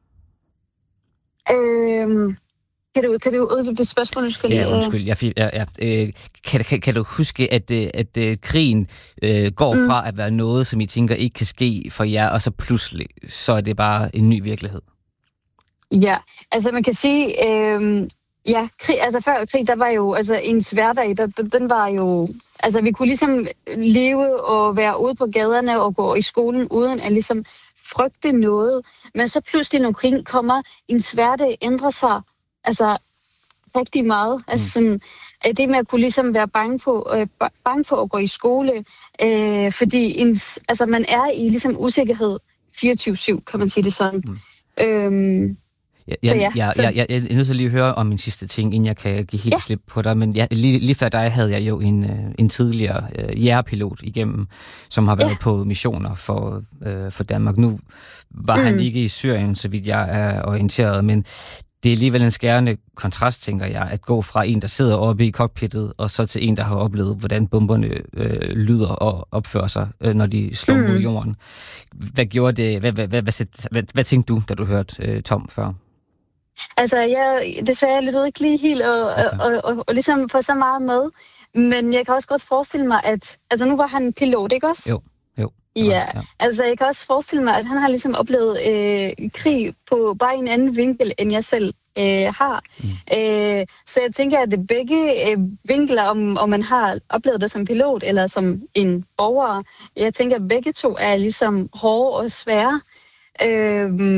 Øhm, kan du, kan du uddybe det spørgsmål, du skal lige... Ja, undskyld. Jeg, ja, ja. Øh, kan, kan, kan du huske, at, at, at krigen øh, går mm. fra at være noget, som I tænker ikke kan ske for jer, og så pludselig, så er det bare en ny virkelighed? Ja, altså man kan sige, øh, ja, krig, altså før krig, der var jo, altså ens hverdag, der, den var jo, altså vi kunne ligesom leve og være ude på gaderne og gå i skolen, uden at ligesom frygte noget. Men så pludselig, når krigen kommer, ens hverdag ændrer sig, altså rigtig meget. Altså sådan, det med at kunne ligesom være bange på, øh, bange for at gå i skole, øh, fordi ens, altså man er i ligesom usikkerhed fireogtyve syv, kan man sige det sådan. Mm. Øhm, Ja, ja, ja, ja, ja, jeg, jeg er nødt til lige at høre om min sidste ting, inden jeg kan give helt ja. slip på dig. Men ja, lige, lige før dig havde jeg jo en, en tidligere uh, jægerpilot igennem, som har været ja. på missioner for, uh, for Danmark. Nu var mm. han ikke i Syrien, så vidt jeg er orienteret, men det er alligevel en skærende kontrast, tænker jeg, at gå fra en, der sidder oppe i cockpittet, og så til en, der har oplevet, hvordan bomberne øh, lyder og opfører sig, øh, når de slår mm. mod jorden. Hvad gjorde det? Hvad, hvad, hvad, hvad, hvad, hvad tænkte du, da du hørte øh, Tom før? Altså, jeg, desværre jeg lyttede ikke lige helt og, okay. og, og, og, og ligesom få så meget med, men jeg kan også godt forestille mig, at altså nu var han pilot, ikke også? Jo, jo. Ja, ja. Altså jeg kan også forestille mig, at han har ligesom oplevet øh, krig på bare en anden vinkel, end jeg selv øh, har. Mm. Øh, så jeg tænker, at det begge øh, vinkler, om, om man har oplevet det som pilot eller som en borger, jeg tænker, at begge to er ligesom hårde og svære. Øh,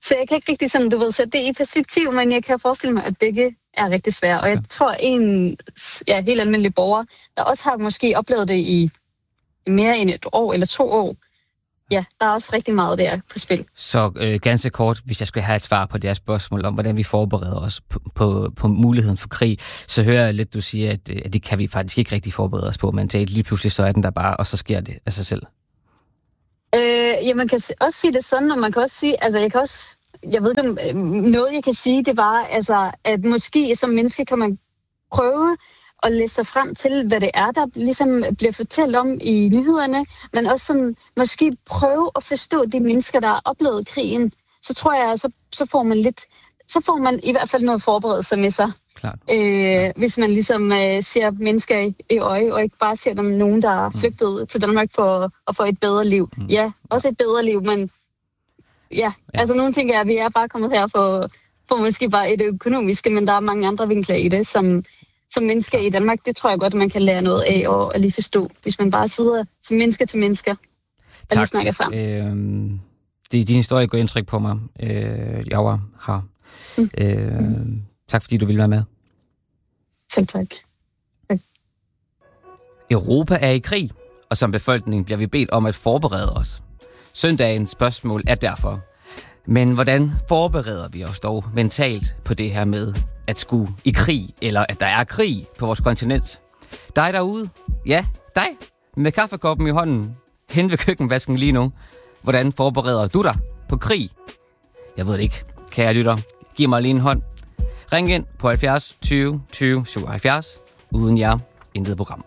Så jeg kan ikke rigtig sådan, du ved, sætte det i perspektiv, men jeg kan forestille mig, at begge er rigtig svære. Og jeg tror, en ja, helt almindelig borger, der også har måske oplevet det i mere end et år eller to år, ja, der er også rigtig meget der på spil. Så øh, ganske kort, hvis jeg skulle have et svar på det her spørgsmål om, hvordan vi forbereder os på, på, på muligheden for krig, så hører jeg lidt, du siger, at, at det kan vi faktisk ikke rigtig forberede os på mentalt. Lige pludselig så er den der bare, og så sker det af sig selv. Øh, ja, man kan også sige det sådan, og man kan også sige, altså jeg kan også, jeg ved ikke om noget, jeg kan sige, det var, altså, at måske som menneske kan man prøve at læse sig frem til, hvad det er, der ligesom bliver fortalt om i nyhederne, men også sådan, måske prøve at forstå de mennesker, der har oplevet krigen. Så tror jeg, så, så får man lidt, så får man i hvert fald noget forberedelse med sig. Klart. Øh, hvis man ligesom øh, ser mennesker i, i øje, og ikke bare ser dem nogen, der er flygtet mm. til Danmark for at få et bedre liv. Mm. Ja, også et bedre liv, men ja, ja. altså nogle ting er, at vi er bare kommet her for, for måske bare et økonomiske, men der er mange andre vinkler i det, som som mennesker i Danmark, det tror jeg godt, at man kan lære noget af og at lige forstå, hvis man bare sidder som mennesker til mennesker og lige snakker sammen. Øh, det, din historie gør indtryk på mig. Øh, jeg var her. Mm. Øh, mm. Tak fordi du ville være med. Selv tak. tak. Europa er i krig, og som befolkning bliver vi bedt om at forberede os. Søndagens spørgsmål er derfor, men hvordan forbereder vi os dog mentalt på det her med at skulle i krig, eller at der er krig på vores kontinent? Dig derude, ja, dig, med kaffekoppen i hånden, hen ved køkkenvasken lige nu. Hvordan forbereder du dig på krig? Jeg ved det ikke. Kære lytter, giv mig lige en hånd. Ring ind på halvfjerds tyve tyve syvoghalvfjerds. Uden jer, intet program.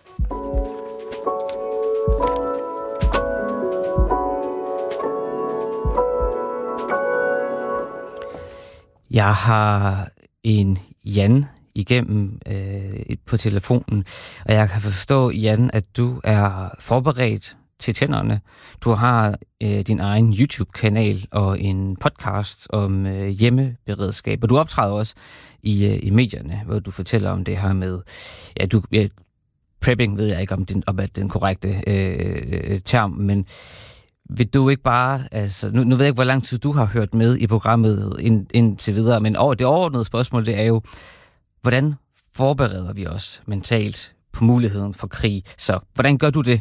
Jeg har en Jan igennem øh, på telefonen, og jeg kan forstå, Jan, at du er forberedt til tænderne. Du har øh, din egen YouTube-kanal og en podcast om øh, hjemmeberedskab, og du optræder også i, øh, i medierne, hvor du fortæller om det her med, ja, du, ja, prepping ved jeg ikke, om, den, om er den korrekte øh, term, men vil du ikke bare, altså, nu, nu ved jeg ikke, hvor lang tid du har hørt med i programmet ind, indtil videre, men over, det overordnede spørgsmål, det er jo, hvordan forbereder vi os mentalt på muligheden for krig? Så hvordan gør du det?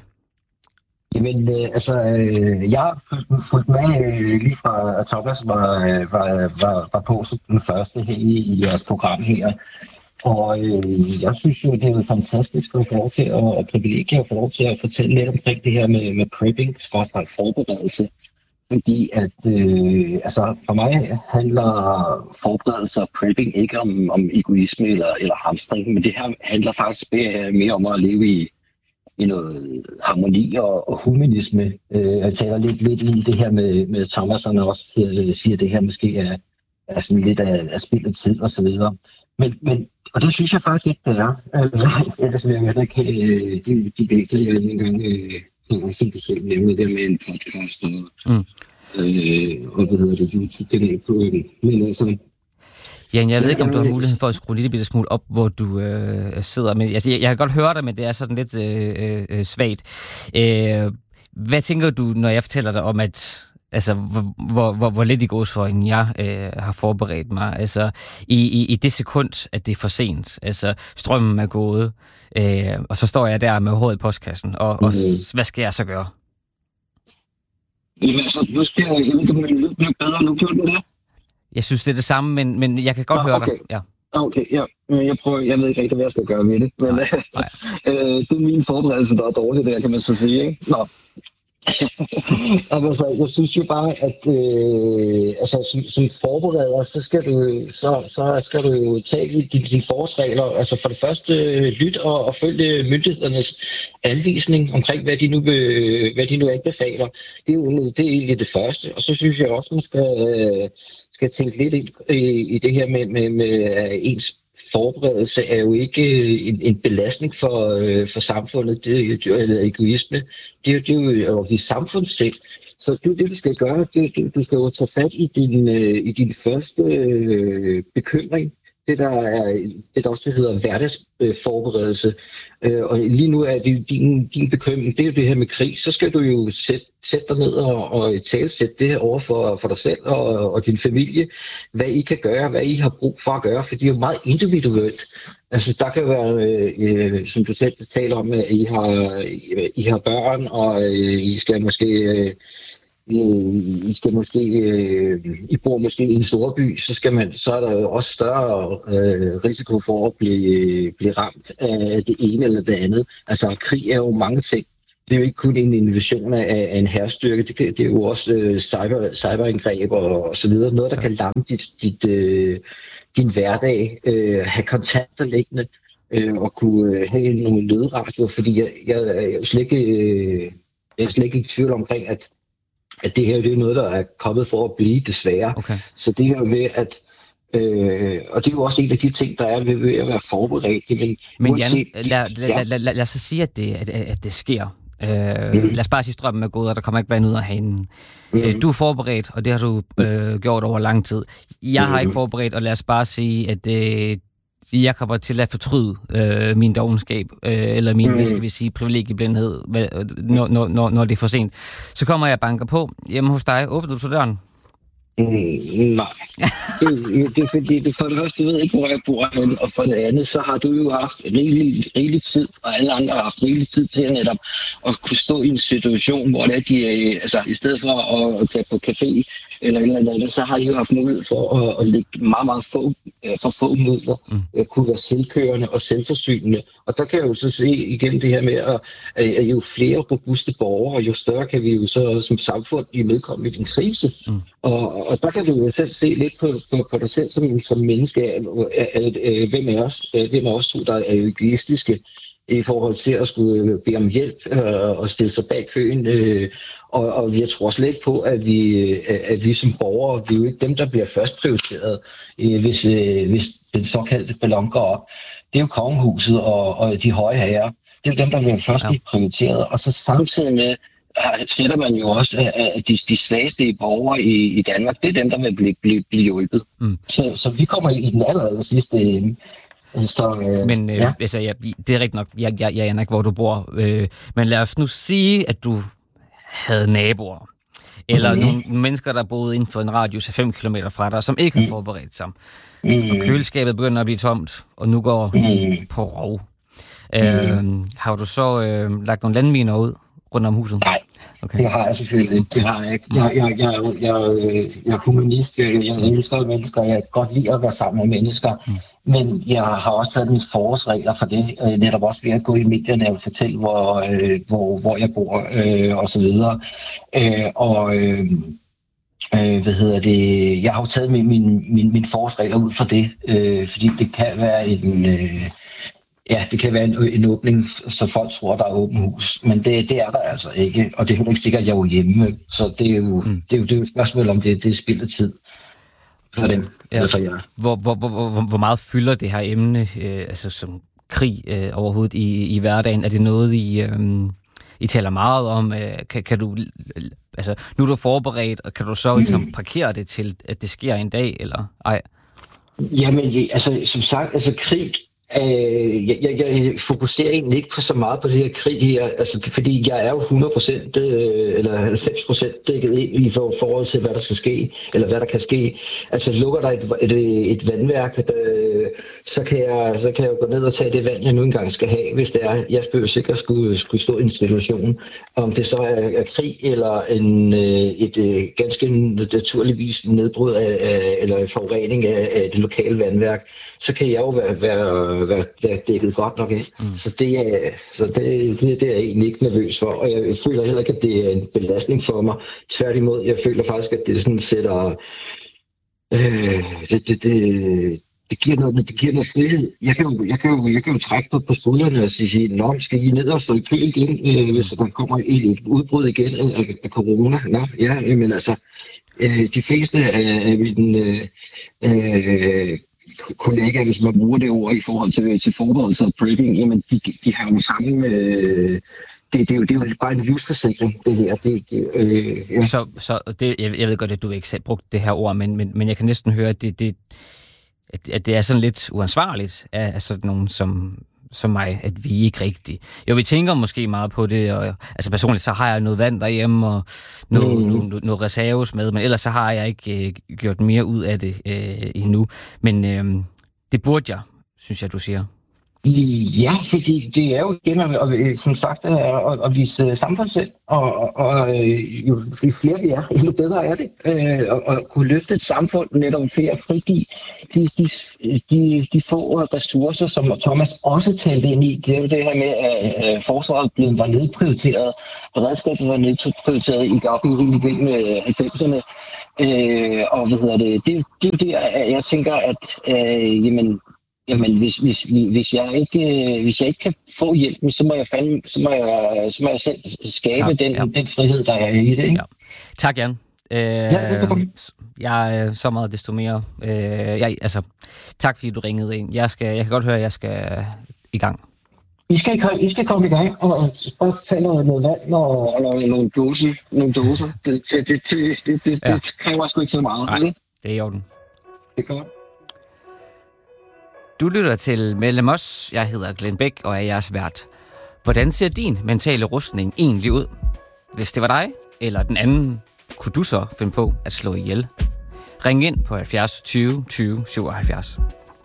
Jamen, øh, altså, øh, jeg har fulgt med øh, lige fra, at Thomas var, var, var, var på som den første her i, i jeres program her. Og øh, jeg synes jo, det er fantastisk at få lov til at, og privilegier at få lov til at fortælle lidt omkring det her med, med prepping, skråstreg forberedelse. Fordi at, øh, altså for mig handler forberedelse og prepping ikke om, om egoisme eller, eller hamstring, men det her handler faktisk mere, mere om at leve i, i noget harmoni og, og humanisme. Øh, jeg taler lidt, lidt i det her med, med Thomas, og også øh, siger, at det her måske er, er sådan lidt af, af spillet tid og så videre. Men, men, og det synes jeg faktisk ikke, det er. Ellers vil jeg heller ikke have de, de begge, jeg en gang øh, helt selv nemlig det med en podcast og, mm. øh, og hvad hedder det, YouTube-kanal på øen. Men altså... Jan, jeg ved ikke, om du har muligheden for at skrue lidt bitte smule op, hvor du øh, sidder. Men, altså, jeg, jeg kan godt høre dig, men det er sådan lidt øh, øh, svagt. Øh, hvad tænker du, når jeg fortæller dig om, at altså, hvor, hvor, hvor, hvor lidt i gåsøjne jeg øh, har forberedt mig? Altså, i, i, i det sekund, at det er for sent. Altså, strømmen er gået, øh, og så står jeg der med hovedet i postkassen, og, og hvad skal jeg så gøre? Jamen, altså, nu skal jeg ikke komme lidt bedre, nu gjorde den det. Jeg synes, det er det samme, men, men jeg kan godt ja, høre okay. dig. Ja. Okay, ja. Jeg, prøver, jeg ved ikke rigtig, hvad jeg skal gøre med det. Men nej, nej. øh, det er min forberedelse, der er dårlig der, kan man så sige. Ikke? Nå. altså, jeg synes jo bare, at øh, altså, som, som forbereder, så skal du, så, så skal du jo tage dine din forholdsregler. Altså for det første, lyt og, og følge myndighedernes anvisning omkring, hvad de nu, hvad de nu anbefaler. Det er jo det er egentlig det første. Og så synes jeg også, man skal... Øh, skal tænke lidt ind i, i det her med, med, med ens forberedelse er jo ikke en, en belastning for, øh, for samfundet, det, eller egoisme. Det er, det er jo det samfundssind. Så det, det du skal gøre, det, du skal jo tage fat i din, øh, i din første øh, bekymring. det der er det der også hedder hverdagsforberedelse. Øh, og lige nu er det din, din bekymring, det er jo det her med krig. Så skal du jo sætte, sætte dig ned og, og talsætte det her over for, for dig selv og, og din familie, hvad I kan gøre, hvad I har brug for at gøre, for det er jo meget individuelt. Altså der kan være, øh, som du selv taler om, at I har, I har børn, og øh, I skal måske... Øh, I skal måske, øh, I bor måske i en storby, så skal man, så er der jo også større øh, risiko for at blive, blive ramt af det ene eller det andet. Altså krig er jo mange ting. Det er jo ikke kun en invasion af, af en hærstyrke, det, det er jo også øh, cyber, cyberangreb og, og så videre. Noget, der kan lamme dit, dit, øh, din hverdag, øh, have kontakter liggende øh, og kunne øh, have nogle nødradio, fordi jeg, jeg, jeg, er slet ikke, øh, jeg er slet ikke i tvivl omkring, at at det her det er noget, der er kommet for at blive, desværre. Okay. Så det her med, at... Øh, og det er jo også en af de ting, der er ved, ved at være forberedt. Men, men Jan, lad, lad, lad, lad, lad os så sige, at det, at, at det sker. Øh, mm. Lad os bare sige, strømmen er gået, og der kommer ikke vand ud af hanen. Mm. Øh, du er forberedt, og det har du øh, gjort over lang tid. Jeg har mm. ikke forberedt, og lad os bare sige, at... Øh, jeg kommer til at fortryde øh, min dovenskab, øh, eller min, mm. hvad skal vi sige, privilegieblindhed, når, når, når, når det er for sent. Så kommer jeg og banker på hjemme hos dig. Åbner du så døren? Mm, nej. det, det er fordi, det for det første, du ved ikke, hvor jeg bor, og for det andet, så har du jo haft rigelig, rigelig tid, og alle andre har haft rigelig tid til netop at kunne stå i en situation, hvor det er, de, altså i stedet for at, at tage på café, eller eller andet, så har I jo haft mulighed for at, at lægge meget, meget få, for få midler, mm. at kunne være selvkørende og selvforsynende. Og der kan jeg jo så se igen det her med, at, at jo flere robuste borgere, jo større kan vi jo så som samfund imødekomme i en krise. Mm. Og, og der kan du jo selv se lidt på, på, på dig selv som, som menneske, at, at, at, at hvem er os, hvem er os to, der er egoistiske i forhold til at skulle bede om hjælp øh, og stille sig bag køen. Øh, og, og jeg tror slet ikke på, at vi, at vi som borgere, vi er jo ikke dem, der bliver først prioriteret, øh, hvis, øh, hvis den såkaldte ballon går op. Det er jo kongehuset og, og de høje herrer. Det er jo dem, der bliver først blive prioriteret. Og så samtidig med, sætter man jo også, at de, de svageste borgere i, i Danmark, det er dem, der vil blive, blive, blive hjulpet. Mm. Så, så vi kommer i den aller, aller sidste ende. Så, øh, men øh, ja. altså, jeg, det er rigtigt nok, jeg, jeg, jeg aner ikke, hvor du bor. Øh, men lad os nu sige, at du havde naboer, eller mm. nogle mennesker, der boede inden for en radius af fem kilometer fra dig, som ikke har forberedt sig. Mm. Og køleskabet begynder at blive tomt, og nu går mm. de på rov. Mm. Øh, har du så øh, lagt nogle landminer ud rundt om huset? Nej. Okay. Det har jeg selvfølgelig ikke. Det har jeg ikke. Jeg, jeg, jeg, jeg, jeg, jeg er humanist, jeg, jeg elsker mennesker, jeg kan godt lide at være sammen med mennesker, mm. men jeg har også taget mine forårsregler for det, netop også ved at gå i medierne og fortælle, hvor, øh, hvor, hvor jeg bor øh, og så videre. Øh, og øh, øh, hvad hedder det? Jeg har jo taget mine, mine, mine, mine forårsregler ud for det, øh, fordi det kan være en... Øh, Ja, det kan være en, en åbning, så folk tror, der er åben hus. Men det, det er der altså ikke, og det er heller ikke sikkert, at jeg er jo hjemme. Så det er jo, mm. det er jo, det er jo et spørgsmål om, det, det er spild af tid for dem. Ja. For jer. Hvor, hvor, hvor, hvor, hvor meget fylder det her emne, øh, altså som krig øh, overhovedet i, i hverdagen? Er det noget, I, øh, I taler meget om? Øh, kan, kan du, altså, nu er du forberedt, og kan du så ligesom mm. parkere det til, at det sker en dag, eller ej? Jamen, altså, som sagt, altså krig... Øh, jeg, jeg, jeg fokuserer egentlig ikke på så meget på det her krig her, altså, fordi jeg er jo hundrede procent øh, eller halvfems procent dækket ind i for, forhold til, hvad der skal ske, eller hvad der kan ske. Altså lukker der et, et, et vandværk, der, så, kan jeg, så kan jeg jo gå ned og tage det vand, jeg nu engang skal have, hvis det er. Jeg behøver sikkert skulle, skulle stå i en situation, om det så er, er krig eller en, et, et ganske naturligvis nedbrud af, af, eller en forurening af, af det lokale vandværk, så kan jeg jo være, være, være, være dækket godt nok af. Mm. Så, det er, så det, det, det er jeg egentlig ikke nervøs for, og jeg føler heller ikke, at det er en belastning for mig. Tværtimod, jeg føler faktisk, at det sådan sætter... Øh, det, det, det, det giver noget, det giver noget frihed. Jeg kan jo, jeg kan jo, jeg kan jo trække på, på skuldrene og sige, nå, skal I ned og stå i kø igen, øh, hvis der kommer et, et udbrud igen af, af corona? Nå, ja, men altså, øh, de fleste af, af mine øh, kollegaer, hvis man bruger det ord i forhold til, til forberedelse og prepping, jamen, de, de har jo samme... Øh, Det, det, er jo, det er jo bare en livsforsikring, det her. Det, det, øh, ja. Så, så det, jeg, jeg ved godt, at du ikke selv brugte det her ord, men, men, men jeg kan næsten høre, at det, det, at, at det er sådan lidt uansvarligt af, af sådan nogen som, som mig, at vi ikke rigtig... Jo, vi tænker måske meget på det, og altså personligt, så har jeg noget vand derhjemme, og noget, mm. noget, noget reserves med, men ellers så har jeg ikke øh, gjort mere ud af det øh, endnu. Men øh, det burde jeg, synes jeg, du siger. Ja, fordi det er jo igen, og, som sagt, at, at, at vise samfundssind, og, og, og jo flere vi er, jo bedre er det. At, at kunne løfte et samfund netop ved at frigive de, de, de, de få ressourcer, som Thomas også talte ind i. Det er jo det her med, at forsvaret var nedprioriteret, beredskabet var nedprioriteret i op i hele igennem halvfemserne. Og hvad hedder det? Det, det er jo det, jeg tænker, at øh, jamen, Jamen, hvis, hvis, hvis, jeg ikke, hvis jeg ikke kan få hjælpen, så må jeg, fandme, så må jeg, så må jeg selv skabe ja, den, ja. den frihed, der er i det. Ikke? Ja. Tak, Jan. Øh, ja, jeg er så meget desto mere. Øh, jeg, altså, tak, fordi du ringede ind. Jeg, skal, jeg kan godt høre, at jeg skal i gang. I skal, I skal komme i gang og bare tage noget, noget vand og, og nogle doser. Nogle doser. Det, det, det, det, det, det, ja. det kræver sgu ikke så meget. Nej, det er i orden. Det er godt. Du lytter til Mellem os. Jeg hedder Glenn Bæk og er jeres vært. Hvordan ser din mentale rustning egentlig ud? Hvis det var dig eller den anden, kunne du så finde på at slå ihjel? Ring ind på halvfjerds tyve tyve syvoghalvfjerds.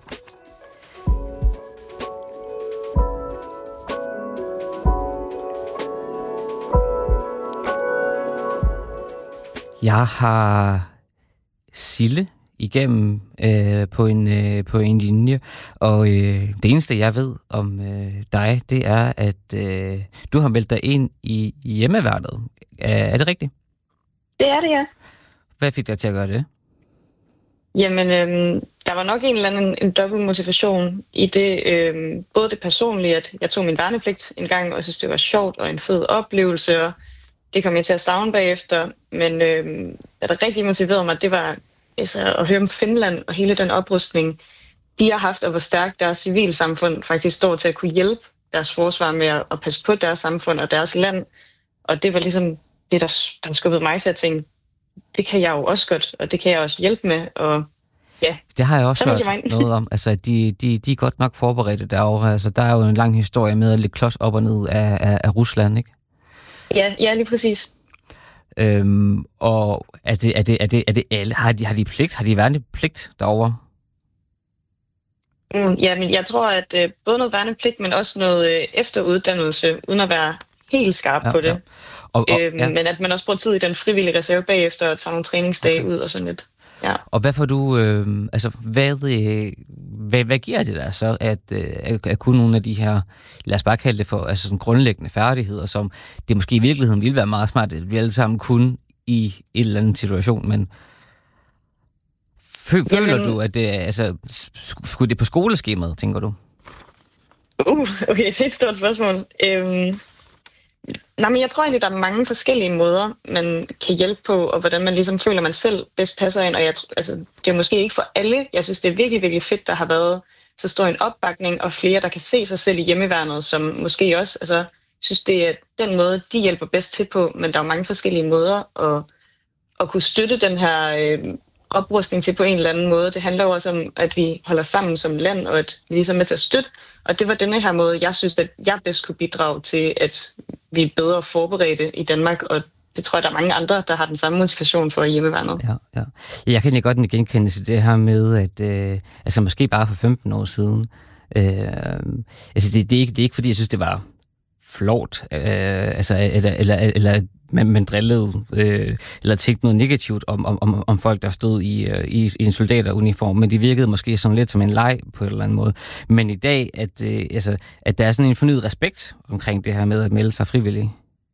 Jeg har Sille igennem øh, på, en, øh, på en linje, og øh, det eneste, jeg ved om øh, dig, det er, at øh, du har meldt dig ind i hjemmeværnet. Er, er det rigtigt? Det er det, ja. Hvad fik dig til at gøre det? Jamen, øh, der var nok en eller anden en dobbelt motivation i det, øh, både det personlige, at jeg tog min værnepligt en gang, og synes, det var sjovt og en fed oplevelse, og det kom jeg til at savne bagefter, men øh, hvad der rigtig motiverede mig, det var altså, at høre om Finland og hele den oprustning, de har haft, og hvor stærkt deres civilsamfund faktisk står til at kunne hjælpe deres forsvar med at, at passe på deres samfund og deres land. Og det var ligesom det, der, der skubbede mig til at tænke, det kan jeg jo også godt, og det kan jeg også hjælpe med. Og ja, det har jeg også hørt noget om. Altså, de, de, de er godt nok forberedte derovre. Altså, der er jo en lang historie med at lægge klods op og ned af, af, af Rusland, ikke? Ja, ja, lige præcis. Øhm, og er det, er det, er det, er det alle? Har de, har de pligt? Har de værnepligt derovre? Mm, ja, men jeg tror, at øh, både noget værnepligt, men også noget øh, efteruddannelse, uden at være helt skarp ja, på det. Ja. Og, og, øhm, ja. Men at man også bruger tid i den frivillige reserve bagefter og tager nogle træningsdage okay. ud og sådan lidt. Ja. Og hvad får du, øh, altså hvad, øh, hvad, hvad giver det der så, at, øh, at kunne nogle af de her, lad os bare kalde det for, altså sådan grundlæggende færdigheder, som det måske i virkeligheden ville være meget smart, at vi alle sammen kunne i en eller anden situation, men fø- føler Jamen, du, at det, altså, skulle det på skoleskemaet, tænker du? Uh, okay, det er et stort spørgsmål. Øhm, nej, men jeg tror egentlig, der er mange forskellige måder, man kan hjælpe på, og hvordan man ligesom føler, man selv bedst passer ind. Og jeg, altså, det er måske ikke for alle. Jeg synes, det er virkelig, virkelig fedt, der har været så stor en opbakning, og flere, der kan se sig selv i hjemmeværnet, som måske også, altså, synes, det er den måde, de hjælper bedst til på, men der er mange forskellige måder at, at kunne støtte den her øh, oprustning til på en eller anden måde. Det handler jo også om, at vi holder sammen som land, og at vi ligesom er med til at støtte. Og det var denne her måde, jeg synes, at jeg bedst kunne bidrage til, at vi er bedre forberedte i Danmark, og det tror jeg, der er mange andre, der har den samme motivation for hjemmeværnet. Ja, ja. Jeg kan ikke godt genkende til det her med, at øh, altså måske bare for femten år siden, øh, altså det, det, er ikke, det er ikke, fordi jeg synes, det var flot, øh, altså, eller, eller, eller man, man drillede, øh, eller tænkte noget negativt om, om, om folk, der stod i, øh, i, i en soldateruniform, men det virkede måske sådan lidt som en leg på en eller anden måde. Men i dag, at, øh, altså, at der er sådan en fornyet respekt omkring det her med at melde sig frivillige.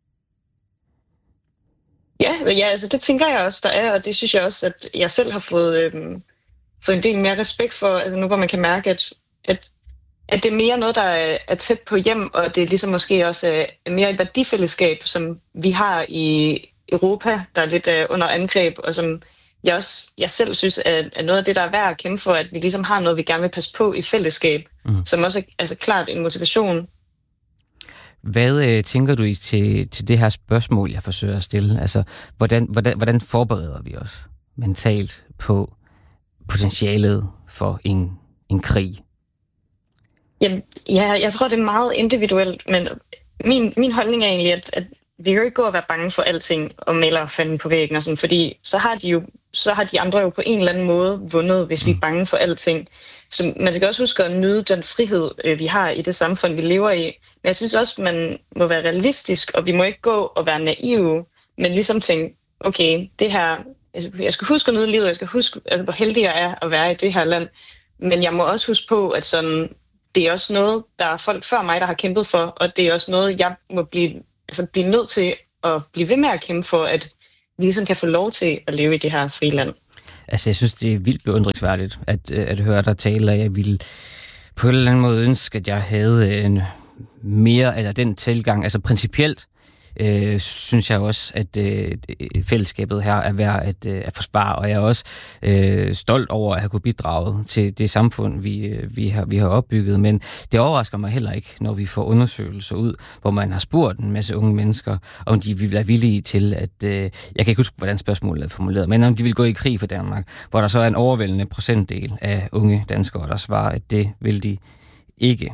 Ja, ja, altså det tænker jeg også, der er, og det synes jeg også, at jeg selv har fået, øh, fået en del mere respekt for, altså nu hvor man kan mærke, at, at at det er mere noget, der er tæt på hjem, og det er ligesom måske også mere et værdifællesskab, som vi har i Europa, der er lidt under angreb, og som jeg også jeg selv synes er noget af det, der er værd at kæmpe for, at vi ligesom har noget, vi gerne vil passe på i fællesskab, mm. som også er altså klart en motivation. Hvad øh, tænker du i til, til det her spørgsmål, jeg forsøger at stille? Altså, hvordan, hvordan, hvordan forbereder vi os mentalt på potentialet for en, en krig? Jamen, ja, jeg tror, det er meget individuelt, men min, min holdning er egentlig, at, at vi kan jo ikke gå og være bange for alting og maler fanden på væggen og sådan, fordi så har de jo så har de andre jo på en eller anden måde vundet, hvis vi er bange for alting. Så man skal også huske at nyde den frihed, vi har i det samfund, vi lever i. Men jeg synes også, man må være realistisk, og vi må ikke gå og være naive, men ligesom tænke, okay, det her, jeg skal huske at nyde livet, jeg skal huske, altså, hvor heldig jeg er at være i det her land. Men jeg må også huske på, at sådan, det er også noget, der er folk før mig, der har kæmpet for, og det er også noget, jeg må blive, altså, blive nødt til at blive ved med at kæmpe for, at vi ligesom kan få lov til at leve i det her frie land. Altså, jeg synes, det er vildt beundringsværdigt at, at høre dig tale, og jeg ville på en eller anden måde ønske, at jeg havde en mere, eller den tilgang, altså principielt, øh, synes jeg også, at øh, fællesskabet her er værd at, øh, at forsvare, og jeg er også øh, stolt over at have kunne bidrage til det samfund, vi, vi, har, vi har opbygget, men det overrasker mig heller ikke, når vi får undersøgelser ud, hvor man har spurgt en masse unge mennesker, om de vil være villige til at, øh, jeg kan ikke huske, hvordan spørgsmålet er formuleret, men om de vil gå i krig for Danmark, hvor der så er en overvældende procentdel af unge danskere, der svarer, at det vil de ikke.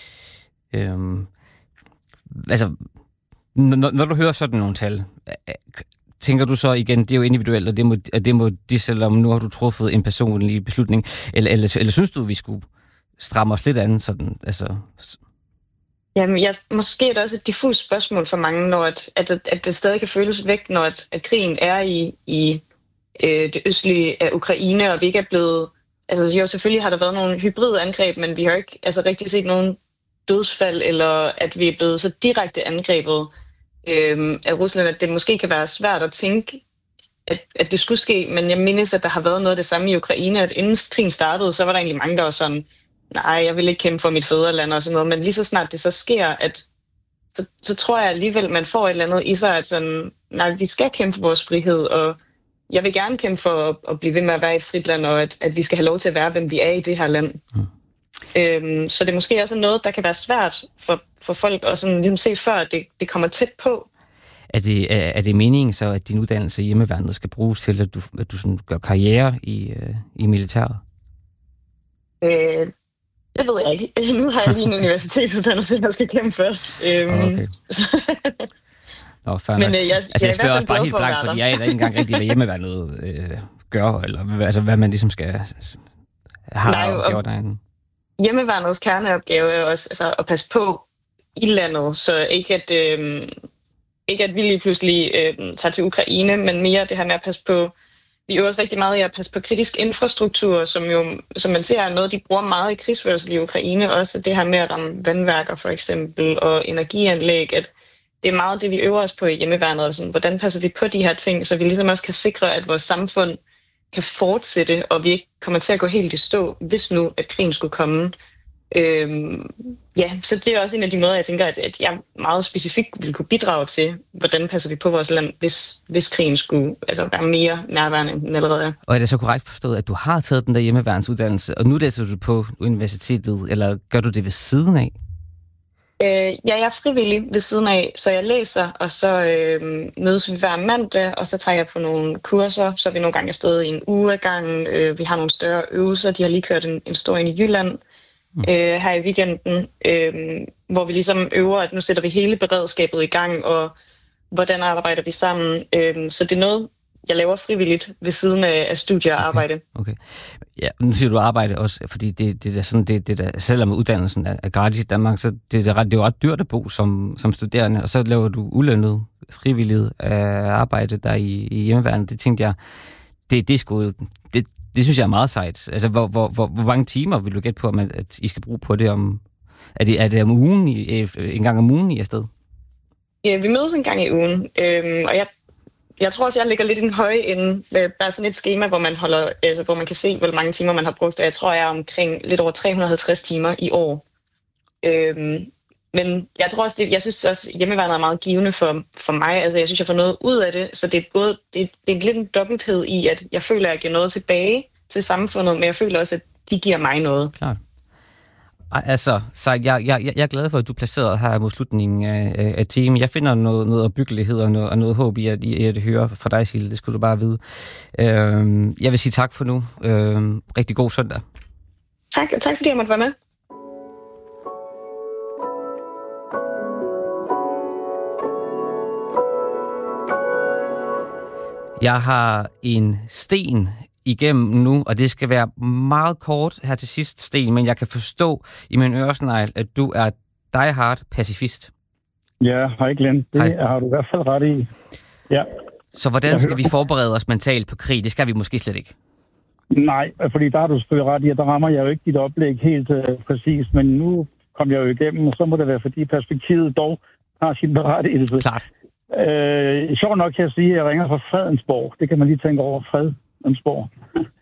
Øhm, altså, Når, når du hører sådan nogle tal, tænker du så igen, det er jo individuelt, og det må, det må de, selvom nu har du truffet en personlig beslutning, eller, eller, eller synes du, vi skulle stramme os lidt an? Sådan, altså... Jamen, jeg, måske er det også et diffust spørgsmål for mange, når at, at, at det stadig kan føles væk, når at, at krigen er i, i øh, det østlige af Ukraine, og vi ikke er blevet... Altså, jo, selvfølgelig har der været nogle hybride angreb, men vi har ikke altså, rigtig set nogen dødsfald, eller at vi er blevet så direkte angrebet øh, af Rusland, at det måske kan være svært at tænke, at, at det skulle ske, men jeg mindes, at der har været noget af det samme i Ukraine, at inden krigen startede, så var der egentlig mange, der var sådan, nej, jeg vil ikke kæmpe for mit fædreland og sådan noget, men lige så snart det så sker, at så, så tror jeg alligevel, man får et eller andet i sig, at sådan, nej, vi skal kæmpe for vores frihed, og jeg vil gerne kæmpe for at, at blive ved med at være i et frit land, og at, at vi skal have lov til at være, hvem vi er i det her land. Mm. Øhm, så det er måske også noget, der kan være svært for, for folk at sådan, ligesom se før, at det, det kommer tæt på. Er det, er, er det meningen så, at din uddannelse i hjemmeværnet skal bruges til, at du, at du sådan gør karriere i, øh, i militæret? Øh, det ved jeg ikke. Nu har jeg lige en universitetsuddannelse, der skal kæmpe først. Øhm, okay. Nå, fair Men, øh, jeg, altså, jeg, jeg spørger også bare helt blankt, fordi jeg er ikke engang rigtig, hvad hjemmeværnet øh, gør, eller altså, hvad man ligesom skal have opgaver derinde. Hjemmeværnets kerneopgave er også altså, at passe på i landet, så ikke at, øh, ikke at vi lige pludselig øh, tager til Ukraine, men mere det her med at passe på. Vi øver også rigtig meget i at passe på kritisk infrastruktur, som jo, som man ser er noget, de bruger meget i krigsførsel i Ukraine. Også det her med at ramme vandværker for eksempel, og energianlæg, at det er meget det, vi øver os på i hjemmeværnet. Altså, hvordan passer vi på de her ting, så vi ligesom også kan sikre, at vores samfund kan fortsætte, og vi ikke kommer til at gå helt i stå, hvis nu, at krigen skulle komme. Øhm, ja, så det er også en af de måder, jeg tænker, at, at jeg meget specifikt vil kunne bidrage til, hvordan passer vi på vores land, hvis, hvis krigen skulle altså, være mere nærværende, end den allerede er. Og er det så korrekt forstået, at du har taget den der hjemmeværnsuddannelse, og nu læser du på universitetet, eller gør du det ved siden af? Øh, ja, jeg er frivillig ved siden af, så jeg læser, og så øh, mødes vi hver mandag, og så tager jeg på nogle kurser, så er vi nogle gange afsted i en uge ad gangen. Øh, vi har nogle større øvelser, de har lige kørt en, en stor ind i Jylland mm. øh, her i weekenden, øh, hvor vi ligesom øver, at nu sætter vi hele beredskabet i gang, og hvordan arbejder vi sammen. Øh, så det er noget, jeg laver frivilligt ved siden af, af studie og arbejde. Okay. okay. Ja, nu siger du arbejde også, fordi det, det er sådan, det, det der, selvom uddannelsen er, er gratis i Danmark, så det, det, er ret, det er jo ret dyrt at bo som, som studerende, og så laver du ulønnet frivilligt arbejde der i, i hjemmeværnet. Det tænkte jeg, det, det er sgu, det, det synes jeg er meget sejt. Altså, hvor, hvor, hvor, hvor mange timer vil du gætte på, at, at I skal bruge på det? Om, er, det er det om ugen, i, en gang om ugen i afsted? Ja, vi mødes en gang i ugen, øhm, og jeg Jeg tror også, jeg ligger lidt i den høje ende. Der er sådan et skema, hvor man, holder, altså, hvor man kan se, hvor mange timer man har brugt. Og jeg tror, jeg er omkring lidt over tre hundrede og halvtreds timer i år. Øhm, men jeg tror også, det, jeg synes også, at hjemmeværnet er meget givende for, for mig. Altså, jeg synes, jeg får noget ud af det. Så det er, både, det, det er lidt en dobbelthed i, at jeg føler, at jeg giver noget tilbage til samfundet, men jeg føler også, at de giver mig noget. Klart. Altså, så jeg, jeg, jeg er glad for, at du placerede her mod slutningen af, af timen. Jeg finder noget, noget opbyggelighed og noget, og noget håb i at, i at høre fra dig, Sille. Det skulle du bare vide. Øhm, jeg vil sige tak for nu. Øhm, rigtig god søndag. Tak, og tak fordi jeg måtte være med. Jeg har en sten igennem nu, og det skal være meget kort her til sidst, Sten, men jeg kan forstå i min øresnegl, at du er die hard pacifist. Ja, hej Glenn. Det hej. Har du i hvert fald ret i. Ja. Så hvordan skal vi forberede os mentalt på krig? Det skal vi måske slet ikke. Nej, fordi der har du selvfølgelig ret i, at der rammer jeg jo ikke dit oplæg helt uh, præcist, men nu kom jeg jo igennem, og så må det være, fordi perspektivet dog har sin berettigelse. Klart. Øh, sjovt nok kan jeg sige, at jeg ringer fra Fredensborg. Det kan man lige tænke over, Fredensborg.